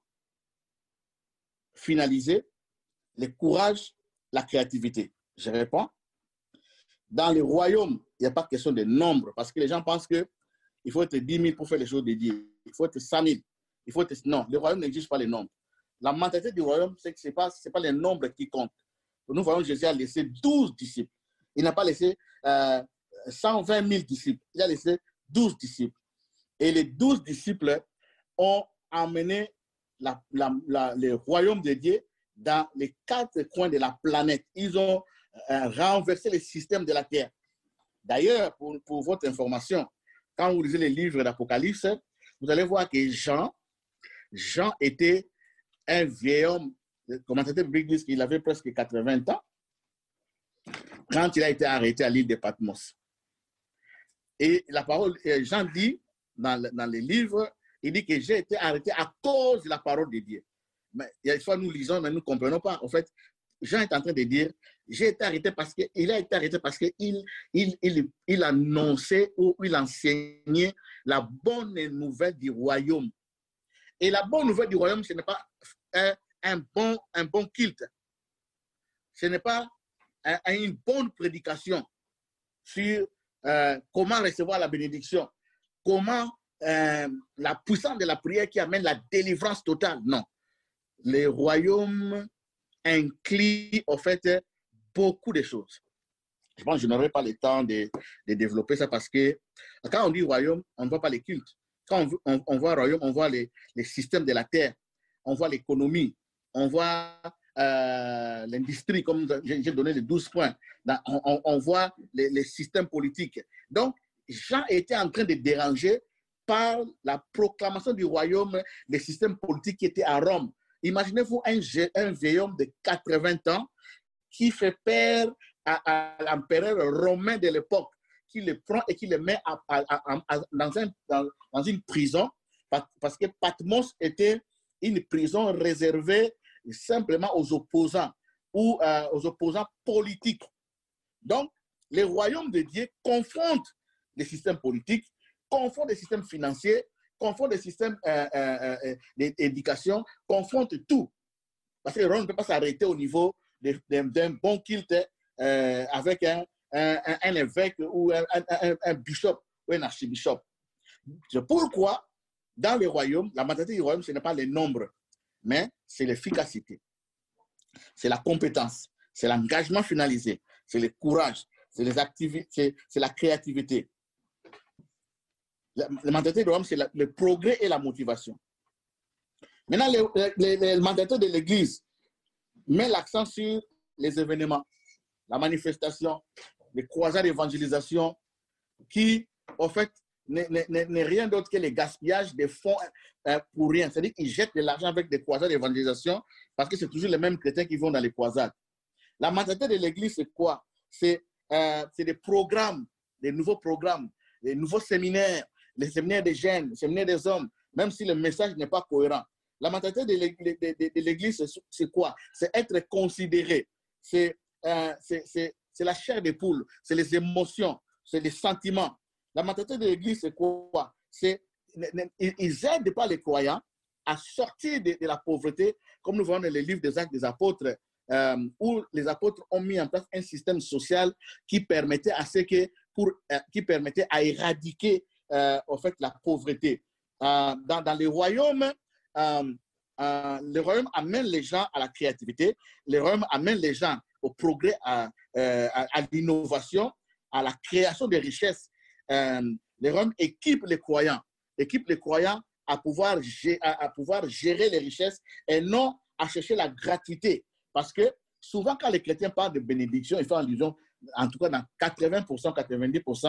finalisé, le courage, la créativité. Je réponds. Dans le royaume, il n'y a pas question de nombre, parce que les gens pensent qu'il faut être dix mille pour faire les choses de Dieu. Il faut être cent mille. Il faut être... Non, le royaume n'exige pas les nombres. La mentalité du royaume, c'est que ce n'est pas, c'est pas les nombres qui comptent. Nous voyons Jésus a laissé douze disciples. Il n'a pas laissé euh, cent vingt mille disciples. Il a laissé douze disciples. Et les douze disciples ont amené la, la, la, le royaume de Dieu dans les quatre coins de la planète. Ils ont euh, renversé le système de la terre. D'ailleurs, pour, pour votre information, quand vous lisez les livres d'Apocalypse, vous allez voir que Jean, Jean était un vieil homme, le commentateur biblique dit qu'il avait presque quatre-vingts ans, quand il a été arrêté à l'île de Patmos. Et la parole, Jean dit, dans, dans les livres, il dit que j'ai été arrêté à cause de la parole de Dieu. Mais il y a des fois, nous lisons, mais nous ne comprenons pas. En fait, Jean est en train de dire, j'ai été arrêté parce qu'il a été arrêté parce qu'il il, il, il annonçait ou il enseignait la bonne nouvelle du royaume. Et la bonne nouvelle du royaume, ce n'est pas un, un, bon, un bon culte. Ce n'est pas un, une bonne prédication sur euh, comment recevoir la bénédiction, comment euh, la puissance de la prière qui amène la délivrance totale. Non. Le royaume inclut, en fait, beaucoup de choses. Je pense que je n'aurai pas le temps de, de développer ça parce que quand on dit royaume, on ne voit pas les cultes. Quand on, on, on voit royaume, on voit les, les systèmes de la terre, on voit l'économie, on voit euh, l'industrie, comme j'ai donné les douze points, on, on, on voit les, les systèmes politiques. Donc, Jean était en train de déranger par la proclamation du royaume des systèmes politiques qui étaient à Rome. Imaginez-vous un, un vieil homme de quatre-vingts ans qui fait peur à, à l'empereur romain de l'époque, qui le prend et qui le met à, à, à, à, dans, un, dans, dans une prison, parce que Patmos était une prison réservée simplement aux opposants ou euh, aux opposants politiques. Donc, le royaume de Dieu confronte les systèmes politiques, confronte les systèmes financiers, confronte les systèmes euh, euh, euh, d'éducation, confronte tout. Parce que le royaume ne peut pas s'arrêter au niveau d'un bon culte euh, avec un, un, un, un évêque ou un, un, un bishop ou un archibishop. C'est pourquoi, dans le royaume, la mentalité du royaume, ce n'est pas les nombres, mais c'est l'efficacité, c'est la compétence, c'est l'engagement finalisé, c'est le courage, c'est les activités, c'est la créativité. La, la mentalité du royaume, c'est le progrès et la motivation. Maintenant, la mentalité de l'Église met l'accent sur les événements, la manifestation, les croisades d'évangélisation, qui, en fait, n'est rien d'autre que le gaspillage des fonds euh, pour rien. C'est-à-dire qu'ils jettent de l'argent avec des croisades d'évangélisation parce que c'est toujours les mêmes chrétiens qui vont dans les croisades. La mentalité de l'Église, c'est quoi? C'est euh, des programmes, des nouveaux programmes, des nouveaux séminaires, les séminaires des jeunes, les séminaires des hommes, même si le message n'est pas cohérent. La mentalité de l'Église, c'est quoi? C'est être considéré. C'est euh, la chair des poules, c'est les émotions, c'est les sentiments. La mentalité de l'Église, c'est quoi? C'est ils aident pas les croyants à sortir de, de la pauvreté, comme nous voyons dans les livres des Actes des Apôtres, euh, où les apôtres ont mis en place un système social qui permettait à ce que pour euh, qui permettait à éradiquer euh, en fait la pauvreté. Euh, dans, dans les royaumes, euh, euh, le royaume amène les gens à la créativité, le royaume amène les gens au progrès, à, euh, à, à l'innovation, à la création de richesses. Euh, le royaume équipe les croyants, équipe les croyants à pouvoir, gérer, à, à pouvoir gérer les richesses et non à chercher la gratuité. Parce que souvent, quand les chrétiens parlent de bénédiction, ils font allusion, en tout cas dans quatre-vingts pour cent, quatre-vingt-dix pour cent,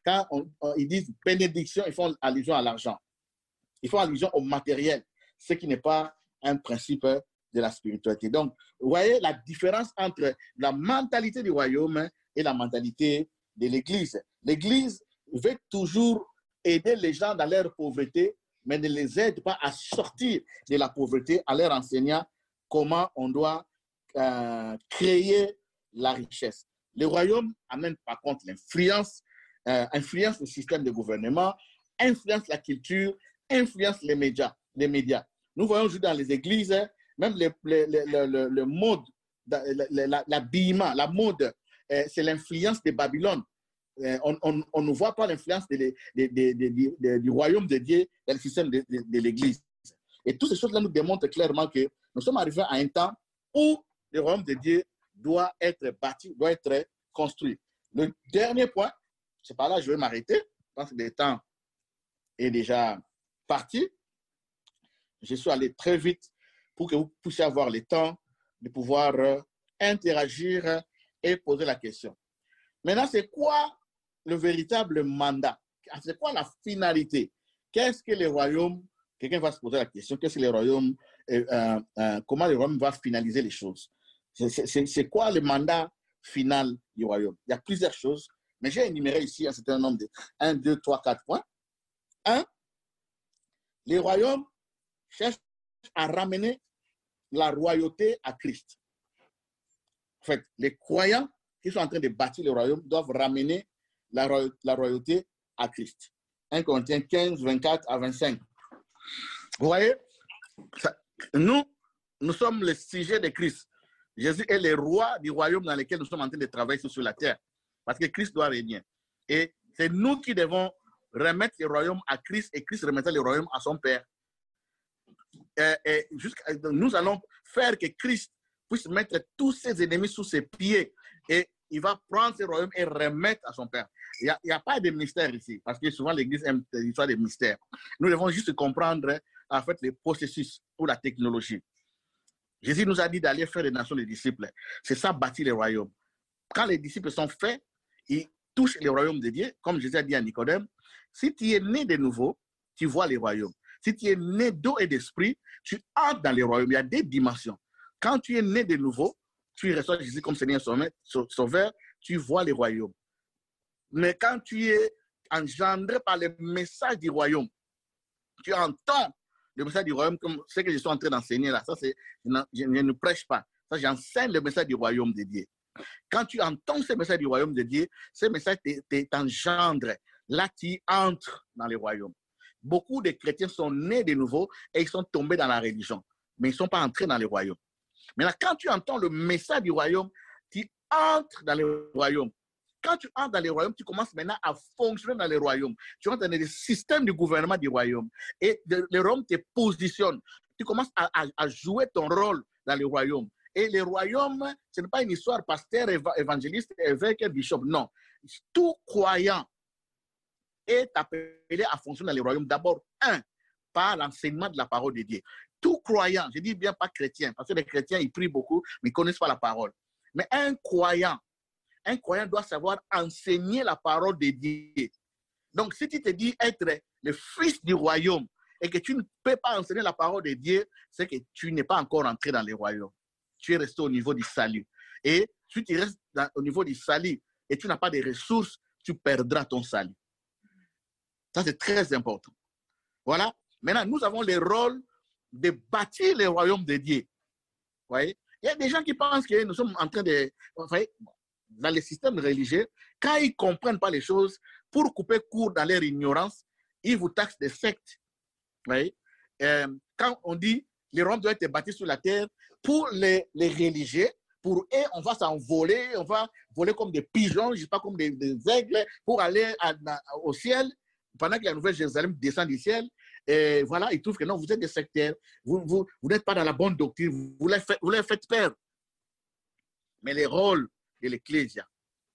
quand on, on, ils disent bénédiction, ils font allusion à l'argent. Ils font allusion au matériel, ce qui n'est pas un principe de la spiritualité. Donc, vous voyez la différence entre la mentalité du royaume et la mentalité de l'Église. L'Église veut toujours aider les gens dans leur pauvreté, mais ne les aide pas à sortir de la pauvreté en leur enseignant comment on doit euh, créer la richesse. Le royaume amène par contre l'influence, euh, influence le système de gouvernement, influence la culture, influence les médias. Les médias. Nous voyons aujourd'hui dans les églises, même le, le, le, le, le mode, l'habillement, la mode, euh, c'est l'influence de Babylone. Euh, on, on, on ne voit pas l'influence de, de, de, de, de, du royaume de Dieu dans le système de, de, de l'Église. Et toutes ces choses-là nous démontrent clairement que nous sommes arrivés à un temps où le royaume de Dieu doit être bâti, doit être construit. Le dernier point, c'est par là que je vais m'arrêter, parce que le temps est déjà parti. Je suis allé très vite pour que vous puissiez avoir le temps de pouvoir euh, interagir et poser la question. Maintenant, c'est quoi le véritable mandat? C'est quoi la finalité? Qu'est-ce que le royaume, quelqu'un va se poser la question, qu'est-ce que le royaume, euh, euh, comment le royaume va finaliser les choses? C'est quoi le mandat final du royaume? Il y a plusieurs choses, mais j'ai énuméré ici un certain nombre de un, deux, trois, quatre points. un. Les royaumes cherchent à ramener la royauté à Christ. En fait, les croyants qui sont en train de bâtir le royaume doivent ramener la, roy la royauté à Christ. un Corinthiens quinze, vingt-quatre à vingt-cinq. Vous voyez, ça, nous, nous sommes le sujet de Christ. Jésus est le roi du royaume dans lequel nous sommes en train de travailler sur la terre. Parce que Christ doit régner. Et c'est nous qui devons remettre le royaume à Christ et Christ remettra le royaume à son Père. Et, et nous allons faire que Christ puisse mettre tous ses ennemis sous ses pieds et il va prendre ce royaume et remettre à son Père. Il n'y a, a pas de mystère ici, parce que souvent l'Église aime l'histoire des mystères. Nous devons juste comprendre en fait les processus ou la technologie. Jésus nous a dit d'aller faire des nations des disciples. C'est ça, bâtir le royaume. Quand les disciples sont faits, ils touchent le royaume de Dieu, comme Jésus a dit à Nicodème. Si tu es né de nouveau, tu vois les royaumes. Si tu es né d'eau et d'esprit, tu entres dans les royaumes. Il y a des dimensions. Quand tu es né de nouveau, tu reçois Jésus comme Seigneur Sauveur, tu vois les royaumes. Mais quand tu es engendré par le message du royaume, tu entends le message du royaume comme ce que je suis en train d'enseigner là. Ça, c'est, je, je, je ne prêche pas. Ça, j'enseigne le message du royaume de Dieu. Quand tu entends ce message du royaume de Dieu, ce message t'engendre. Là, tu entres dans le royaume. Beaucoup de chrétiens sont nés de nouveau et ils sont tombés dans la religion, mais ils ne sont pas entrés dans le royaume. Maintenant, quand tu entends le message du royaume, tu entres dans le royaume. Quand tu entres dans le royaume, tu commences maintenant à fonctionner dans le royaume. Tu entres dans le système du gouvernement du royaume et le royaume te positionne. Tu commences à, à, à jouer ton rôle dans le royaume. Et le royaume, ce n'est pas une histoire pasteur, évangéliste, évêque, bishop. Non. Tout croyant est appelé à fonctionner dans le royaume. D'abord, un, par l'enseignement de la parole de Dieu. Tout croyant, je dis bien pas chrétien, parce que les chrétiens, ils prient beaucoup, mais ils ne connaissent pas la parole. Mais un croyant, un croyant doit savoir enseigner la parole de Dieu. Donc, si tu te dis être le fils du royaume et que tu ne peux pas enseigner la parole de Dieu, c'est que tu n'es pas encore entré dans le royaume. Tu es resté au niveau du salut. Et si tu restes dans, au niveau du salut et tu n'as pas de ressources, tu perdras ton salut. Ça, c'est très important. Voilà. Maintenant, nous avons le rôle de bâtir le royaume de Dieu. Vous voyez? Il y a des gens qui pensent que nous sommes en train de... Vous voyez, dans les systèmes religieux, quand ils ne comprennent pas les choses, pour couper court dans leur ignorance, ils vous taxent des sectes. Vous voyez? Euh, quand on dit le royaume doit être bâti sur la terre, pour les, les religieux, pour eux, on va s'envoler, on va voler comme des pigeons, je ne sais pas, comme des, des aigles, pour aller à, à, au ciel, pendant que la Nouvelle Jérusalem descend du ciel. Et voilà, ils trouvent que non, vous êtes des sectaires, vous, vous, vous n'êtes pas dans la bonne doctrine, vous, vous, les, faites, vous les faites peur. Mais le rôle de l'Ecclésia,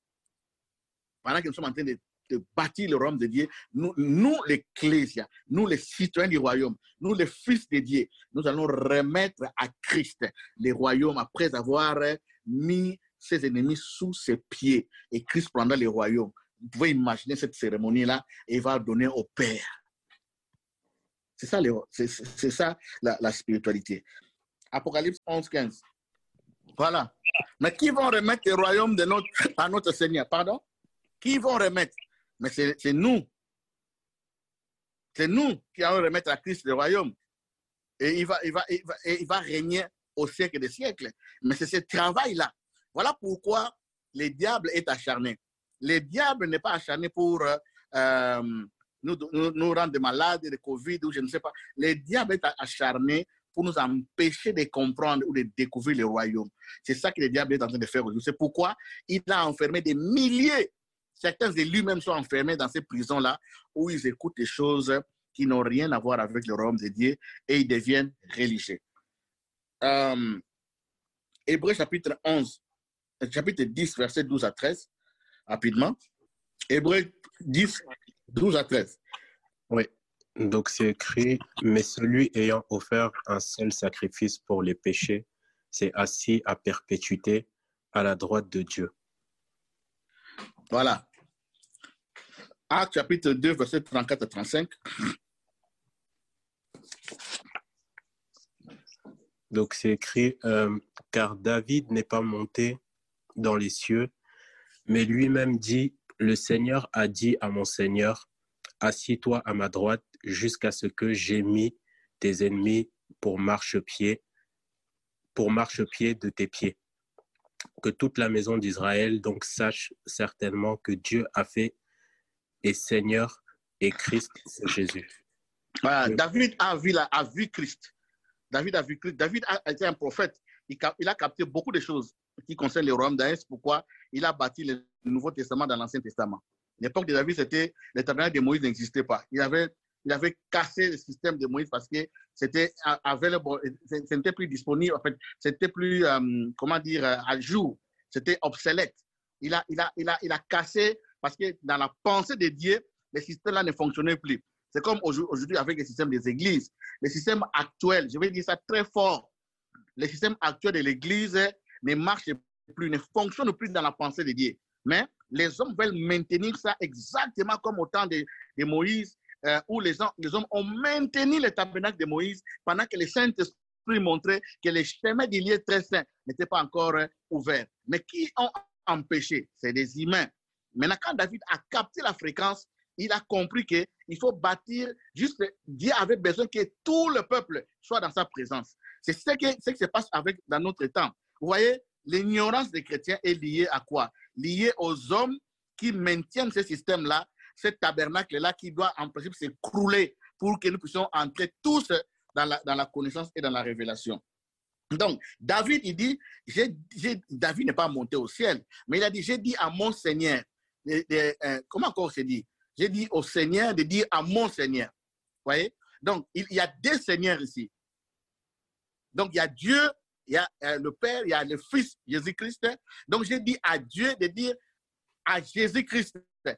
pendant que nous sommes en train de, de bâtir le royaume de Dieu, nous, nous l'Ecclésia, nous les citoyens du royaume, nous les fils de Dieu, nous allons remettre à Christ le royaume après avoir mis ses ennemis sous ses pieds. Et Christ prendra le royaume Vous pouvez imaginer cette cérémonie-là et il va donner au Père. C'est ça, les, c'est, c'est ça la, la spiritualité. Apocalypse onze, quinze. Voilà. Mais qui vont remettre le royaume de notre, à notre Seigneur? Pardon? Qui vont remettre? Mais c'est, c'est nous. C'est nous qui allons remettre à Christ le royaume. Et il va, il va, il va, il va régner au siècle des siècles. Mais c'est ce travail-là. Voilà pourquoi le diable est acharné. Le diable n'est pas acharné pour euh, nous, nous, nous rendre malades, de Covid ou je ne sais pas. Le diable est acharné pour nous empêcher de comprendre ou de découvrir le royaume. C'est ça que le diable est en train de faire aujourd'hui. C'est pourquoi il a enfermé des milliers. Certains élus même sont enfermés dans ces prisons-là où ils écoutent des choses qui n'ont rien à voir avec le royaume de Dieu et ils deviennent religieux. Euh, Hébreux chapitre onze, chapitre dix, verset douze à treize, rapidement. Hébreux dix, douze à treize. Oui, donc c'est écrit, mais celui ayant offert un seul sacrifice pour les péchés, s'est assis à perpétuité à la droite de Dieu. Voilà. Actes chapitre deux, verset trente-quatre à trente-cinq. Donc c'est écrit, euh, car David n'est pas monté dans les cieux, mais lui-même dit, le Seigneur a dit à mon Seigneur, assis-toi à ma droite jusqu'à ce que j'ai mis tes ennemis pour marchepied, pour marchepied de tes pieds. Que toute la maison d'Israël donc sache certainement que Dieu a fait et Seigneur et Christ, c'est Jésus. Voilà, oui. David a vu, la, a vu Christ. David a vu Christ. David a été un prophète. Il, il a capté beaucoup de choses qui concernent le royaume d'Aïs. Pourquoi il a bâti le Nouveau Testament dans l'Ancien Testament. L'époque de David, c'était le tabernacle de Moïse n'existait pas. Il avait, il avait cassé le système de Moïse parce que c'était ce n'était plus disponible. En fait, c'était plus, euh, comment dire, à jour. C'était obsolète. Il a, il a, il a, il a cassé parce que dans la pensée de Dieu, le système-là ne fonctionnait plus. C'est comme aujourd'hui avec le système des églises. Le système actuel, je vais dire ça très fort, le système actuel de l'église ne marche plus, ne fonctionne plus dans la pensée de Dieu. Mais les hommes veulent maintenir ça exactement comme au temps de, de Moïse, euh, où les, les hommes ont maintenu le tabernacle de Moïse pendant que le Saint-Esprit montrait que les chemins du lieu très saint n'étaient pas encore euh, ouverts. Mais qui ont empêché? C'est des humains. Maintenant, quand David a capté la fréquence, il a compris qu'il faut bâtir, juste, Dieu avait besoin que tout le peuple soit dans sa présence. C'est ce, que, ce qui se passe avec, dans notre temps. Vous voyez, l'ignorance des chrétiens est liée à quoi? Liée aux hommes qui maintiennent ce système-là, ce tabernacle-là qui doit en principe s'écrouler pour que nous puissions entrer tous dans la, dans la connaissance et dans la révélation. Donc, David, il dit, j'ai, j'ai, David n'est pas monté au ciel, mais il a dit, j'ai dit à mon Seigneur, de, de, euh, comment encore c'est dit? J'ai dit au Seigneur de dire à mon Seigneur. Vous voyez? Donc, il y a deux Seigneurs ici. Donc, il y a Dieu, il y a euh, le Père, il y a le Fils, Jésus-Christ. Donc, j'ai dit à Dieu de dire à Jésus-Christ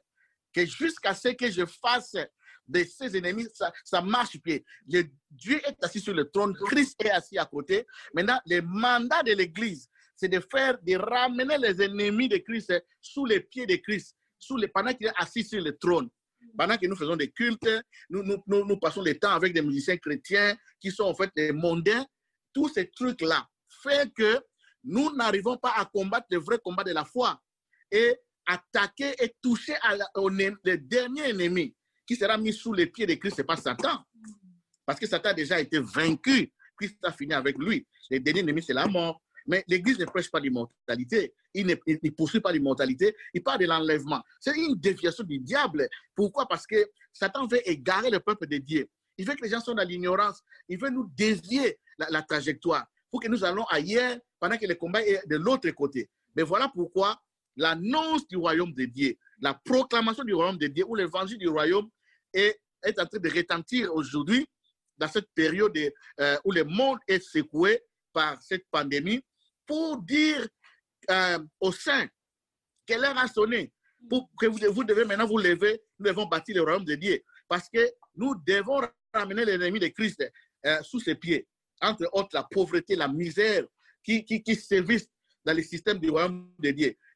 que jusqu'à ce que je fasse de ses ennemis, ça, ça marche pied. Le, Dieu est assis sur le trône, Christ est assis à côté. Maintenant, le mandat de l'Église, c'est de faire, de ramener les ennemis de Christ sous les pieds de Christ. Sous les, pendant qu'il est assis sur le trône, pendant que nous faisons des cultes, nous, nous, nous, nous passons le temps avec des musiciens chrétiens qui sont en fait des mondains, tous ces trucs-là font que nous n'arrivons pas à combattre le vrai combat de la foi et attaquer et toucher à la, au le dernier ennemi qui sera mis sous les pieds de Christ, ce n'est pas Satan. Parce que Satan a déjà été vaincu, Christ a fini avec lui. Le dernier ennemi, c'est la mort. Mais l'Église ne prêche pas l'immortalité. Il ne il, il poursuit pas l'immortalité. Il parle de l'enlèvement. C'est une déviation du diable. Pourquoi? Parce que Satan veut égarer le peuple de Dieu. Il veut que les gens soient dans l'ignorance. Il veut nous dévier la, la trajectoire pour que nous allons ailleurs pendant que le combat est de l'autre côté. Mais voilà pourquoi l'annonce du royaume de Dieu, la proclamation du royaume de Dieu ou l'évangile du royaume est, est en train de retentir aujourd'hui dans cette période de, euh, où le monde est secoué par cette pandémie, pour dire euh, aux saints que l'heure a sonné, pour que vous, vous devez maintenant vous lever, nous devons bâtir le royaume de Dieu. Parce que nous devons ramener l'ennemi de Christ euh, sous ses pieds. Entre autres, la pauvreté, la misère qui, qui, qui sévissent dans le système du royaume de Dieu.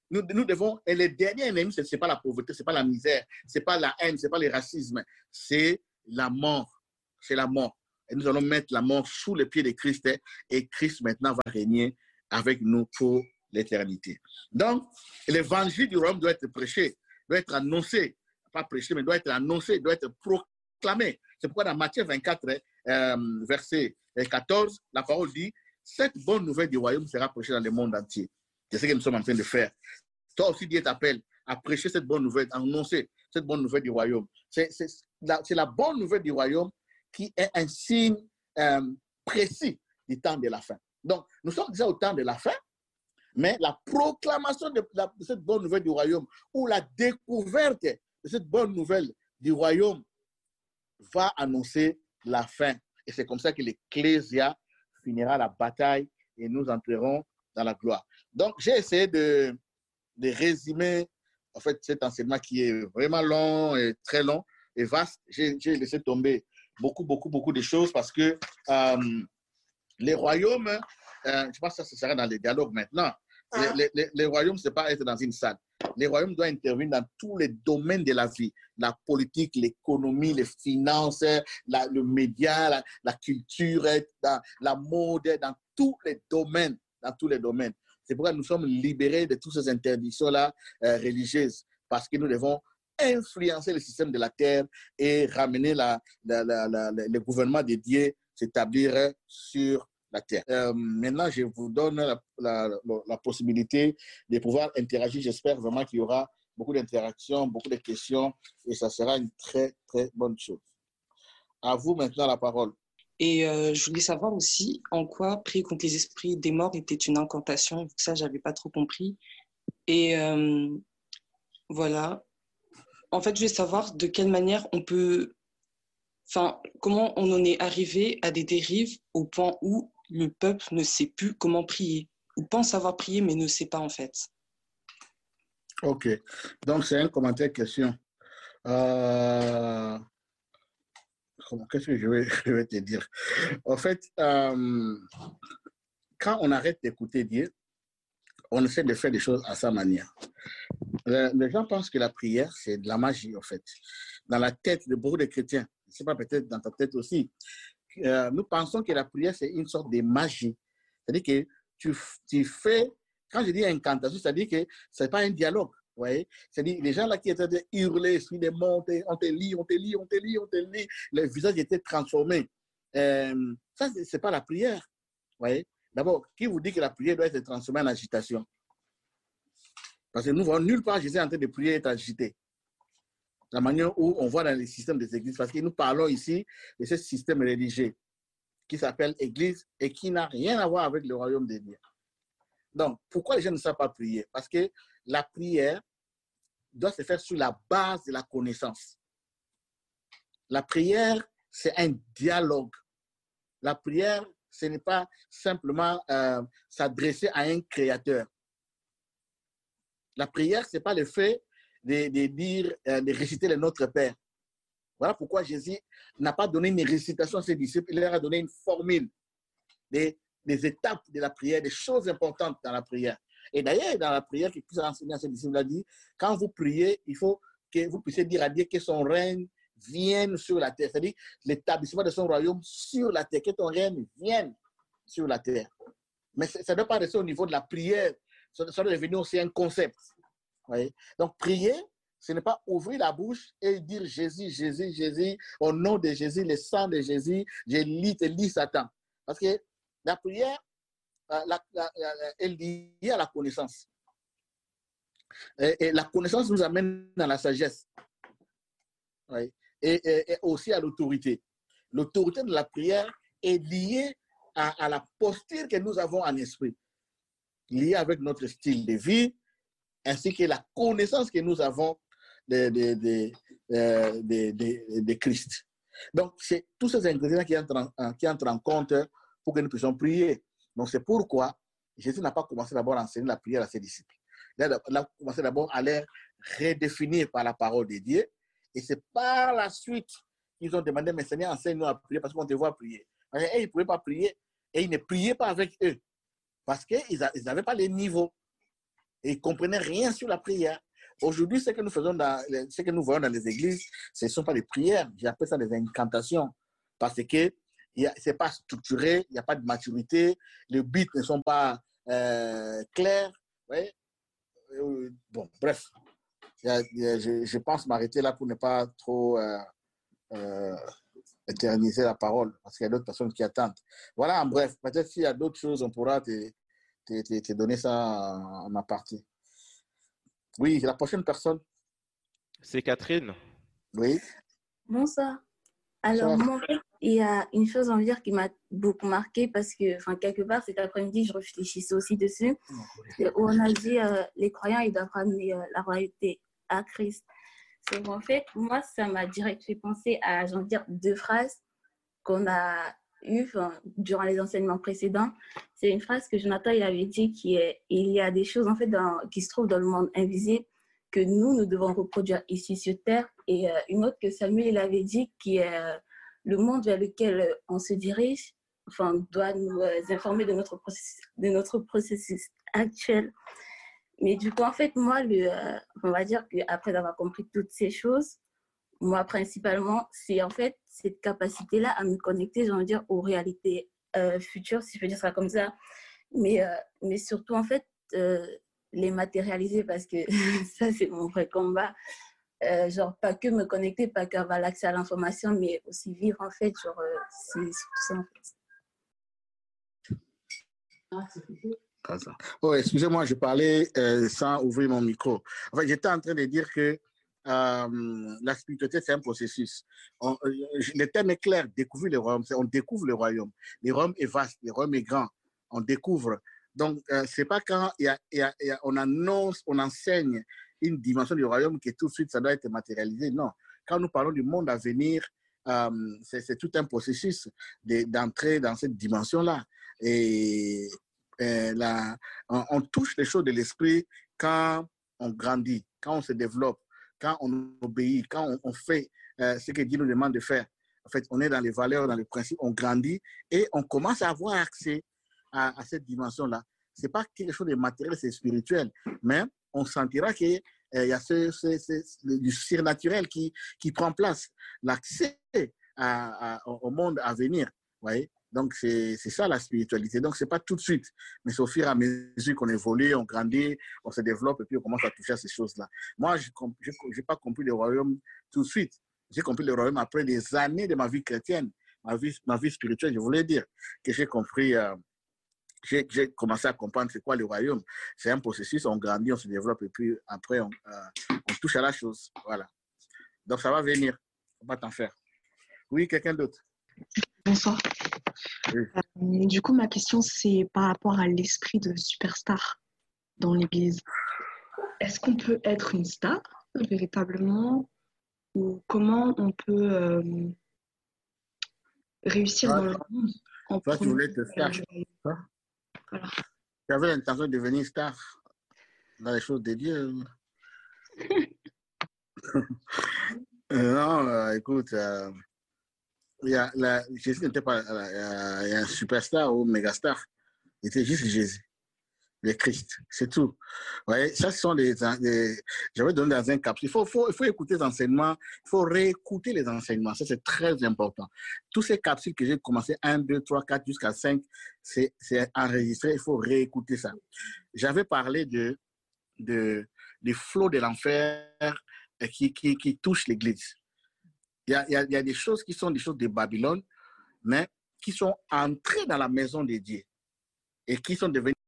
nous, nous devons, et les derniers ennemis, ce n'est pas la pauvreté, ce n'est pas la misère, ce n'est pas la haine, ce n'est pas le racisme, c'est la mort. C'est la mort. Et nous allons mettre la mort sous les pieds de Christ et Christ maintenant va régner avec nous pour l'éternité. Donc, l'évangile du royaume doit être prêché, doit être annoncé, pas prêché, mais doit être annoncé, doit être proclamé. C'est pourquoi dans Matthieu vingt-quatre, euh, verset quatorze, la parole dit, cette bonne nouvelle du royaume sera prêchée dans le monde entier. C'est ce que nous sommes en train de faire. Toi aussi, Dieu t'appelle à prêcher cette bonne nouvelle, à annoncer cette bonne nouvelle du royaume. C'est la, la bonne nouvelle du royaume qui est un signe euh, précis du temps de la fin. Donc, nous sommes déjà au temps de la fin, mais la proclamation de, la, de cette bonne nouvelle du royaume ou la découverte de cette bonne nouvelle du royaume va annoncer la fin. Et c'est comme ça que l'Ecclésia finira la bataille et nous entrerons dans la gloire. Donc, j'ai essayé de, de résumer en fait, cet enseignement qui est vraiment long et très long et vaste. J'ai laissé tomber beaucoup, beaucoup, beaucoup de choses parce que euh, les royaumes, euh, je pense que ça, ça sera dans les dialogues maintenant. Les, les, les royaumes, ce n'est pas être dans une salle. Les royaumes doivent intervenir dans tous les domaines de la vie. La politique, l'économie, les finances, la, le média, la, la culture, dans la mode, dans tous les domaines. Dans tous les domaines. C'est pourquoi nous sommes libérés de toutes ces interdictions-là euh, religieuses. Parce que nous devons influencer le système de la terre et ramener la, la, la, la, le gouvernement de Dieu s'établir sur la terre. Euh, maintenant, je vous donne la, la, la possibilité de pouvoir interagir. J'espère vraiment qu'il y aura beaucoup d'interactions, beaucoup de questions et ça sera une très, très bonne chose. À vous maintenant la parole. Et euh, je voulais savoir aussi en quoi prier contre les esprits des morts était une incantation. Ça, je n'avais pas trop compris. Et euh, voilà. En fait, je voulais savoir de quelle manière on peut... Enfin, comment on en est arrivé à des dérives au point où le peuple ne sait plus comment prier, ou pense savoir prier, mais ne sait pas en fait. Ok. Donc, c'est un commentaire question. Euh... Qu'est-ce que je vais, je vais te dire? En fait, euh, quand on arrête d'écouter Dieu, on essaie de faire des choses à sa manière. Les, les gens pensent que la prière, c'est de la magie, en fait. Dans la tête de beaucoup de chrétiens, je ne sais pas, peut-être dans ta tête aussi, euh, nous pensons que la prière, c'est une sorte de magie. C'est-à-dire que tu, tu fais, quand je dis incantation, c'est-à-dire que ce n'est pas un dialogue. C'est-à-dire les gens là qui étaient hurlés, esprit des morts, on te lit, on te lit, on te lit, on te lit, les visages étaient transformés. Euh, ça, ce n'est pas la prière. D'abord, qui vous dit que la prière doit être transformée en agitation? Parce que nous voyons nulle part Jésus en train de prier et être agité. La manière où on voit dans les systèmes des églises, parce que nous parlons ici de ce système religieux qui s'appelle Église et qui n'a rien à voir avec le royaume de Dieu. Donc, pourquoi les gens ne savent pas prier? Parce que la prière doit se faire sur la base de la connaissance. La prière, c'est un dialogue. La prière, ce n'est pas simplement euh, s'adresser à un créateur. La prière, ce n'est pas le fait de, de dire, euh, de réciter le Notre Père. Voilà pourquoi Jésus n'a pas donné une récitation à ses disciples, il leur a donné une formule des, des étapes de la prière, des choses importantes dans la prière. Et d'ailleurs, dans la prière qu'il a enseigné à ses disciples, il a dit, quand vous priez, il faut que vous puissiez dire à Dieu que son règne vienne sur la terre. C'est-à-dire l'établissement de son royaume sur la terre, que ton règne vienne sur la terre. Mais ça ne doit pas rester au niveau de la prière, ça doit devenir aussi un concept. Oui. Donc, prier, ce n'est pas ouvrir la bouche et dire Jésus, Jésus, Jésus, au nom de Jésus, le sang de Jésus, je lis, te lis Satan. Parce que la prière, La, la, la, est liée à la connaissance. Et, et la connaissance nous amène dans la sagesse. Oui. Et, et, et aussi à l'autorité. L'autorité de la prière est liée à, à la posture que nous avons en esprit, liée avec notre style de vie, ainsi que la connaissance que nous avons de, de, de, de, de, de Christ. Donc, c'est tous ces ingrédients qui entrent, en, qui entrent en compte pour que nous puissions prier. Donc, c'est pourquoi Jésus n'a pas commencé d'abord à enseigner la prière à ses disciples. Il a, il a commencé d'abord à les redéfinir par la parole de Dieu. Et c'est par la suite qu'ils ont demandé, mais Seigneur, enseigne-nous à prier parce qu'on te voit prier. Et ils ne pouvaient pas prier. Et ils ne priaient pas avec eux. Parce qu'ils n'avaient pas les niveaux. et ils ne comprenaient rien sur la prière. Aujourd'hui, ce que nous faisons dans, ce que nous voyons dans les églises, ce ne sont pas des prières, j'appelle ça des incantations, parce que ce n'est pas structuré, il n'y a pas de maturité, les buts ne sont pas euh, clairs. Ouais. Bon, bref, je, je pense m'arrêter là pour ne pas trop euh, euh, éterniser la parole, parce qu'il y a d'autres personnes qui attendent. Voilà, en bref, peut-être s'il y a d'autres choses, on pourra te, te, te, te donner ça en aparté. Oui, la prochaine personne. C'est Catherine. Oui. Bonsoir. Alors, Bonsoir. moi, en fait, il y a une chose, on va dire, qui m'a beaucoup marquée parce que, enfin, quelque part, cet après-midi, je réfléchissais aussi dessus, où on a dit euh, les croyants, ils doivent ramener euh, la royauté à Christ. Donc, en fait, moi, ça m'a direct fait penser à, j'ai envie de dire, deux phrases qu'on a eues durant les enseignements précédents. C'est une phrase que Jonathan il avait dit qui est « Il y a des choses, en fait, dans, qui se trouvent dans le monde invisible que nous, nous devons reproduire ici sur Terre. » Et euh, une autre que Samuel il avait dit qui est euh, le monde vers lequel euh, on se dirige, enfin, doit nous euh, informer de notre processus, de notre processus actuel. Mais du coup, en fait, moi, le, euh, on va dire qu'après avoir compris toutes ces choses, moi, principalement, c'est en fait cette capacité-là à me connecter, j'ai envie de dire, aux réalités euh, futures, si je peux dire ça comme ça. Mais, euh, mais surtout, en fait, euh, les matérialiser parce que ça, c'est mon vrai combat. Euh, genre, pas que me connecter, pas qu'avoir l'accès à l'information, mais aussi vivre, en fait, genre, euh, c'est tout ça, en fait. Ah, c'est oh, excusez-moi, je parlais euh, sans ouvrir mon micro. En fait, j'étais en train de dire que euh, la spiritualité, c'est un processus. On, euh, le terme est clair, découvrir le royaume. On découvre le royaume. Le royaume est vaste, le royaume est grand. On découvre. Donc, euh, c'est pas quand y a, y a, y a, on annonce, on enseigne une dimension du royaume que tout de suite, ça doit être matérialisé. Non. Quand nous parlons du monde à venir, euh, c'est tout un processus d'entrer dans cette dimension-là. Et euh, la, on, on touche les choses de l'esprit quand on grandit, quand on se développe, quand on obéit, quand on, on fait euh, ce que Dieu nous demande de faire. En fait, on est dans les valeurs, dans les principes, on grandit et on commence à avoir accès à, à cette dimension-là. Ce n'est pas quelque chose de matériel, c'est spirituel, mais on sentira qu'il euh, y a ce, ce, ce, du surnaturel qui, qui prend place, l'accès au monde à venir. Vous voyez? Donc, c'est ça la spiritualité. Donc, ce n'est pas tout de suite, mais c'est au fur et à mesure qu'on évolue, on grandit, on se développe et puis on commence à toucher à ces choses-là. Moi, je n'ai pas compris le royaume tout de suite. J'ai compris le royaume après des années de ma vie chrétienne, ma vie, ma vie spirituelle. Je voulais dire que j'ai compris, euh, j'ai commencé à comprendre c'est quoi le royaume. C'est un processus, on grandit, on se développe et puis après, on, euh, on touche à la chose. Voilà. Donc, ça va venir. On va t'en faire. Oui, quelqu'un d'autre? Bonsoir. Oui. Euh, du coup, ma question, c'est par rapport à l'esprit de superstar dans l'Église. Est-ce qu'on peut être une star, véritablement, ou comment on peut euh, réussir Toi, dans le monde en toi, tu voulais être star. Voilà. Tu avais l'intention de devenir star dans les choses de Dieu. euh, non, euh, écoute, euh, il y a, la, Jésus n'était pas euh, il y a un superstar ou mégastar. Il était juste Jésus, le Christ, c'est tout. Ouais, ça, ce sont des, des j'avais donné dans un capsule. Il faut, faut, il faut écouter les enseignements, il faut réécouter les enseignements. Ça, c'est très important. Tous ces capsules que j'ai commencé, un, deux, trois, quatre jusqu'à cinq, c'est enregistré, il faut réécouter ça. J'avais parlé de, de, des flots de l'enfer qui, qui, qui touchent l'Église. Il y, a, il, y a, il y a des choses qui sont des choses de Babylone, mais qui sont entrées dans la maison de Dieu et qui sont devenues,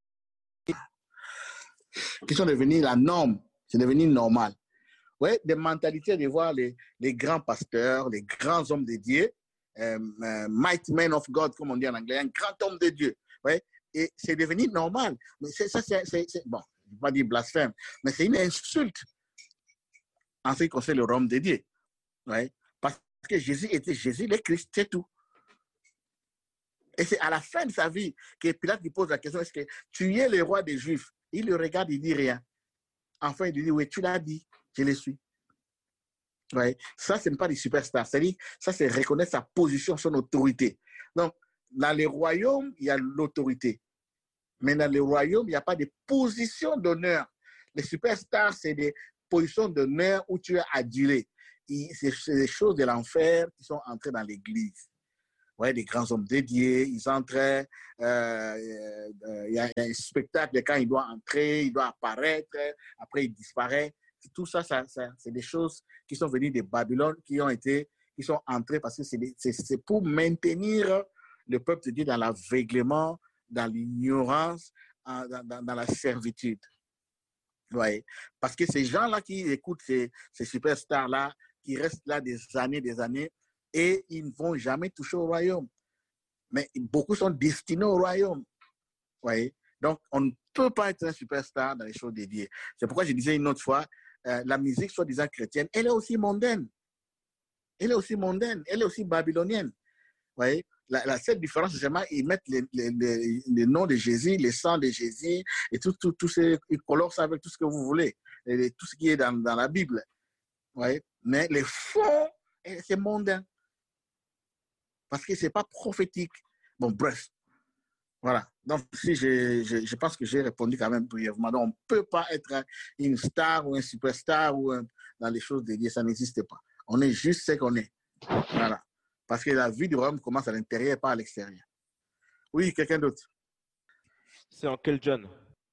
qui sont devenues la norme, c'est devenu normal. Ouais, des mentalités de voir les, les grands pasteurs, les grands hommes de Dieu, euh, euh, mighty man of God, comme on dit en anglais, un grand homme de Dieu. Ouais, et c'est devenu normal. Mais ça, c'est, bon, je ne vais pas dire blasphème, mais c'est une insulte en ce qui concerne le royaume de Dieu. Ouais. Parce que Jésus était Jésus, le Christ, c'est tout. Et c'est à la fin de sa vie que Pilate lui pose la question, est-ce que tu es le roi des Juifs? Il le regarde, il ne dit rien. Enfin, il lui dit, oui, tu l'as dit, je le suis. Ouais. Ça, ce n'est pas des superstars. C'est-à-dire, ça, c'est reconnaître sa position, son autorité. Donc, dans les royaumes, il y a l'autorité. Mais dans les royaumes, il n'y a pas de position d'honneur. Les superstars, c'est des positions d'honneur où tu es adulé. C'est des choses de l'enfer qui sont entrées dans l'église. Ouais, des grands hommes dédiés, ils entraient, il euh, euh, y a un spectacle quand il doit entrer, il doit apparaître, après il disparaît. Tout ça, ça, ça c'est des choses qui sont venues de Babylone, qui ont été, qui sont entrées parce que c'est pour maintenir le peuple de Dieu dans l'aveuglement, dans l'ignorance, dans, dans, dans la servitude. Ouais. Parce que ces gens-là qui écoutent ces, ces superstars-là, qui restent là des années, des années, et ils ne vont jamais toucher au royaume. Mais beaucoup sont destinés au royaume. Ouais. Donc, on ne peut pas être un superstar dans les choses dédiées. C'est pourquoi je disais une autre fois, euh, la musique soi-disant chrétienne, elle est aussi mondaine. Elle est aussi mondaine. Elle est aussi babylonienne. Ouais. La, la seule différence, c'est vraiment ils mettent les, les, les, les noms de Jésus, les sangs de Jésus, et tout, tout, tout ces, ils colorent ça avec tout ce que vous voulez, et tout ce qui est dans, dans la Bible. Ouais. Mais les fonds, c'est mondain. Parce que ce n'est pas prophétique. Bon, bref. Voilà. Donc, si je, je, je pense que j'ai répondu quand même brièvement. Donc, on ne peut pas être une star ou un superstar ou un, dans les choses dédiées. Ça n'existe pas. On est juste ce qu'on est. Voilà. Parce que la vie du royaume commence à l'intérieur et pas à l'extérieur. Oui, quelqu'un d'autre? C'est en quel John?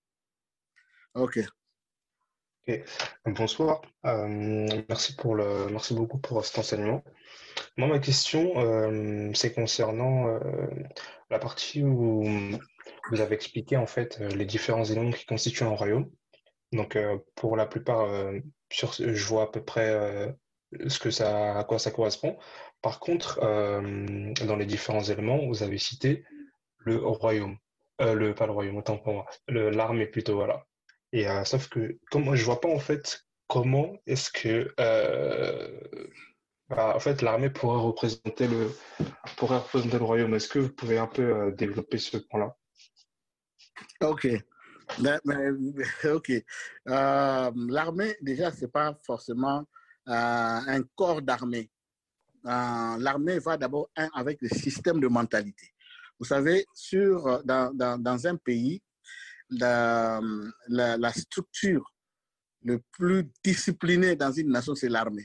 Ok. Okay. Bonsoir. Euh, merci, pour le, merci beaucoup pour cet enseignement. Moi, ma question, euh, c'est concernant euh, la partie où vous avez expliqué en fait les différents éléments qui constituent un royaume. Donc, euh, pour la plupart, euh, sur, je vois à peu près euh, ce que ça, à quoi ça correspond. Par contre, euh, dans les différents éléments, vous avez cité le royaume, euh, le pas le royaume, autant pour moi, le l'armée plutôt, voilà. Et euh, sauf que comme je vois pas en fait comment est-ce que euh, bah, en fait l'armée pourrait représenter le pourrait représenter le royaume. Est-ce que vous pouvez un peu euh, développer ce point-là? Ok. Mais, mais, ok. Euh, l'armée, déjà, c'est pas forcément euh, un corps d'armée. Euh, l'armée va d'abord un avec le système de mentalité. Vous savez, sur, dans, dans, dans un pays, la, la, la structure le plus disciplinée dans une nation, c'est l'armée.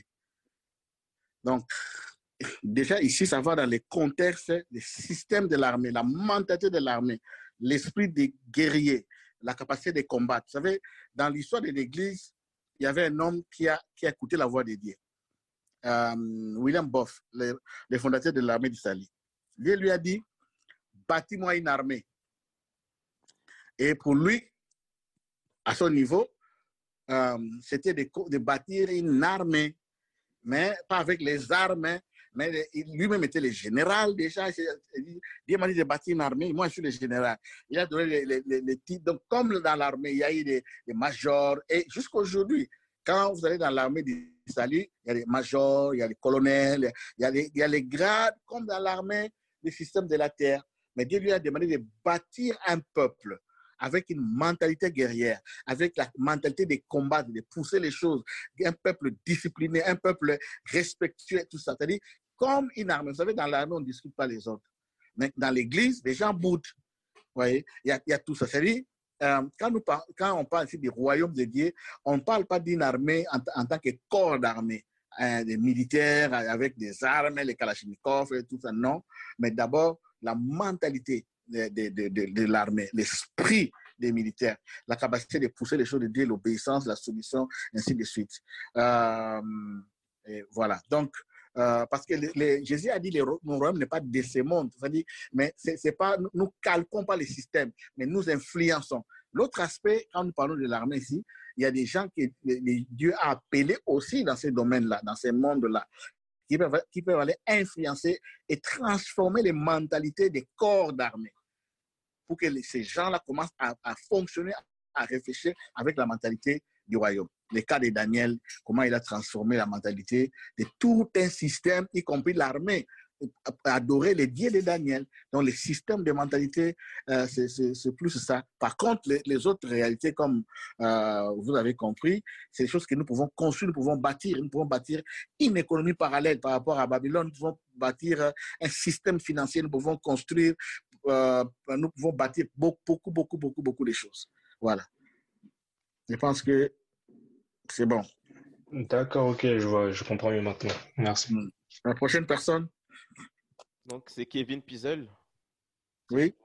Donc, déjà ici, ça va dans les contextes, le système de l'armée, la mentalité de l'armée, l'esprit des guerriers, la capacité de combattre. Vous savez, dans l'histoire de l'Église, il y avait un homme qui a, qui a écouté la voix de Dieu. Euh, William Boff, le, le fondateur de l'armée d'Italie. Dieu lui a dit, bâtis-moi une armée. Et pour lui, à son niveau, euh, c'était de, de bâtir une armée, mais pas avec les armes, mais lui-même était le général déjà. Dieu m'a dit de bâtir une armée, moi je suis le général. Il a donné les, les, les, les titres. Donc, comme dans l'armée, il y a eu des, des majors, et jusqu'à aujourd'hui, quand vous allez dans l'armée du salut, il y a les majors, il y a les colonels, il y a les, il y a les grades, comme dans l'armée du système de la terre. Mais Dieu lui a demandé de bâtir un peuple avec une mentalité guerrière, avec la mentalité de combattre, de pousser les choses, un peuple discipliné, un peuple respectueux, tout ça. C'est-à-dire, comme une armée. Vous savez, dans l'armée, on ne discute pas les autres. Mais dans l'église, les gens boudent. Vous voyez, il y a, il y a tout ça. C'est-à-dire, euh, quand, nous par, quand on parle ici du royaume de Dieu, on ne parle pas d'une armée en, en tant que corps d'armée, hein, des militaires avec des armes, les kalachnikovs et tout ça, non. Mais d'abord, la mentalité de, de, de, de, de l'armée, l'esprit des militaires, la capacité de pousser les choses de Dieu, l'obéissance, la soumission, ainsi de suite. Euh, et voilà. Donc, euh, parce que les, les, Jésus a dit que mon royaume n'est pas de ce monde. C'est-à-dire, mais c'est, c'est pas, nous ne calquons pas les systèmes, mais nous influençons. L'autre aspect, quand nous parlons de l'armée ici, il y a des gens que les, les, Dieu a appelés aussi dans ces domaines-là, dans ces mondes-là, qui peuvent, qui peuvent aller influencer et transformer les mentalités des corps d'armée pour que les, ces gens-là commencent à, à fonctionner, à réfléchir avec la mentalité du royaume. Le cas de Daniel, comment il a transformé la mentalité de tout un système, y compris l'armée, adorer les dieux de Daniel. Donc, le système de mentalité, euh, c'est, c'est, c'est plus ça. Par contre, les, les autres réalités, comme euh, vous avez compris, c'est des choses que nous pouvons construire, nous pouvons bâtir. Nous pouvons bâtir une économie parallèle par rapport à Babylone. Nous pouvons bâtir un système financier. Nous pouvons construire, euh, nous pouvons bâtir beaucoup, beaucoup, beaucoup, beaucoup, beaucoup de choses. Voilà. Je pense que c'est bon. D'accord, ok, je vois, je comprends mieux maintenant. Merci. La prochaine personne? Donc, c'est Kevin Pizel. Oui.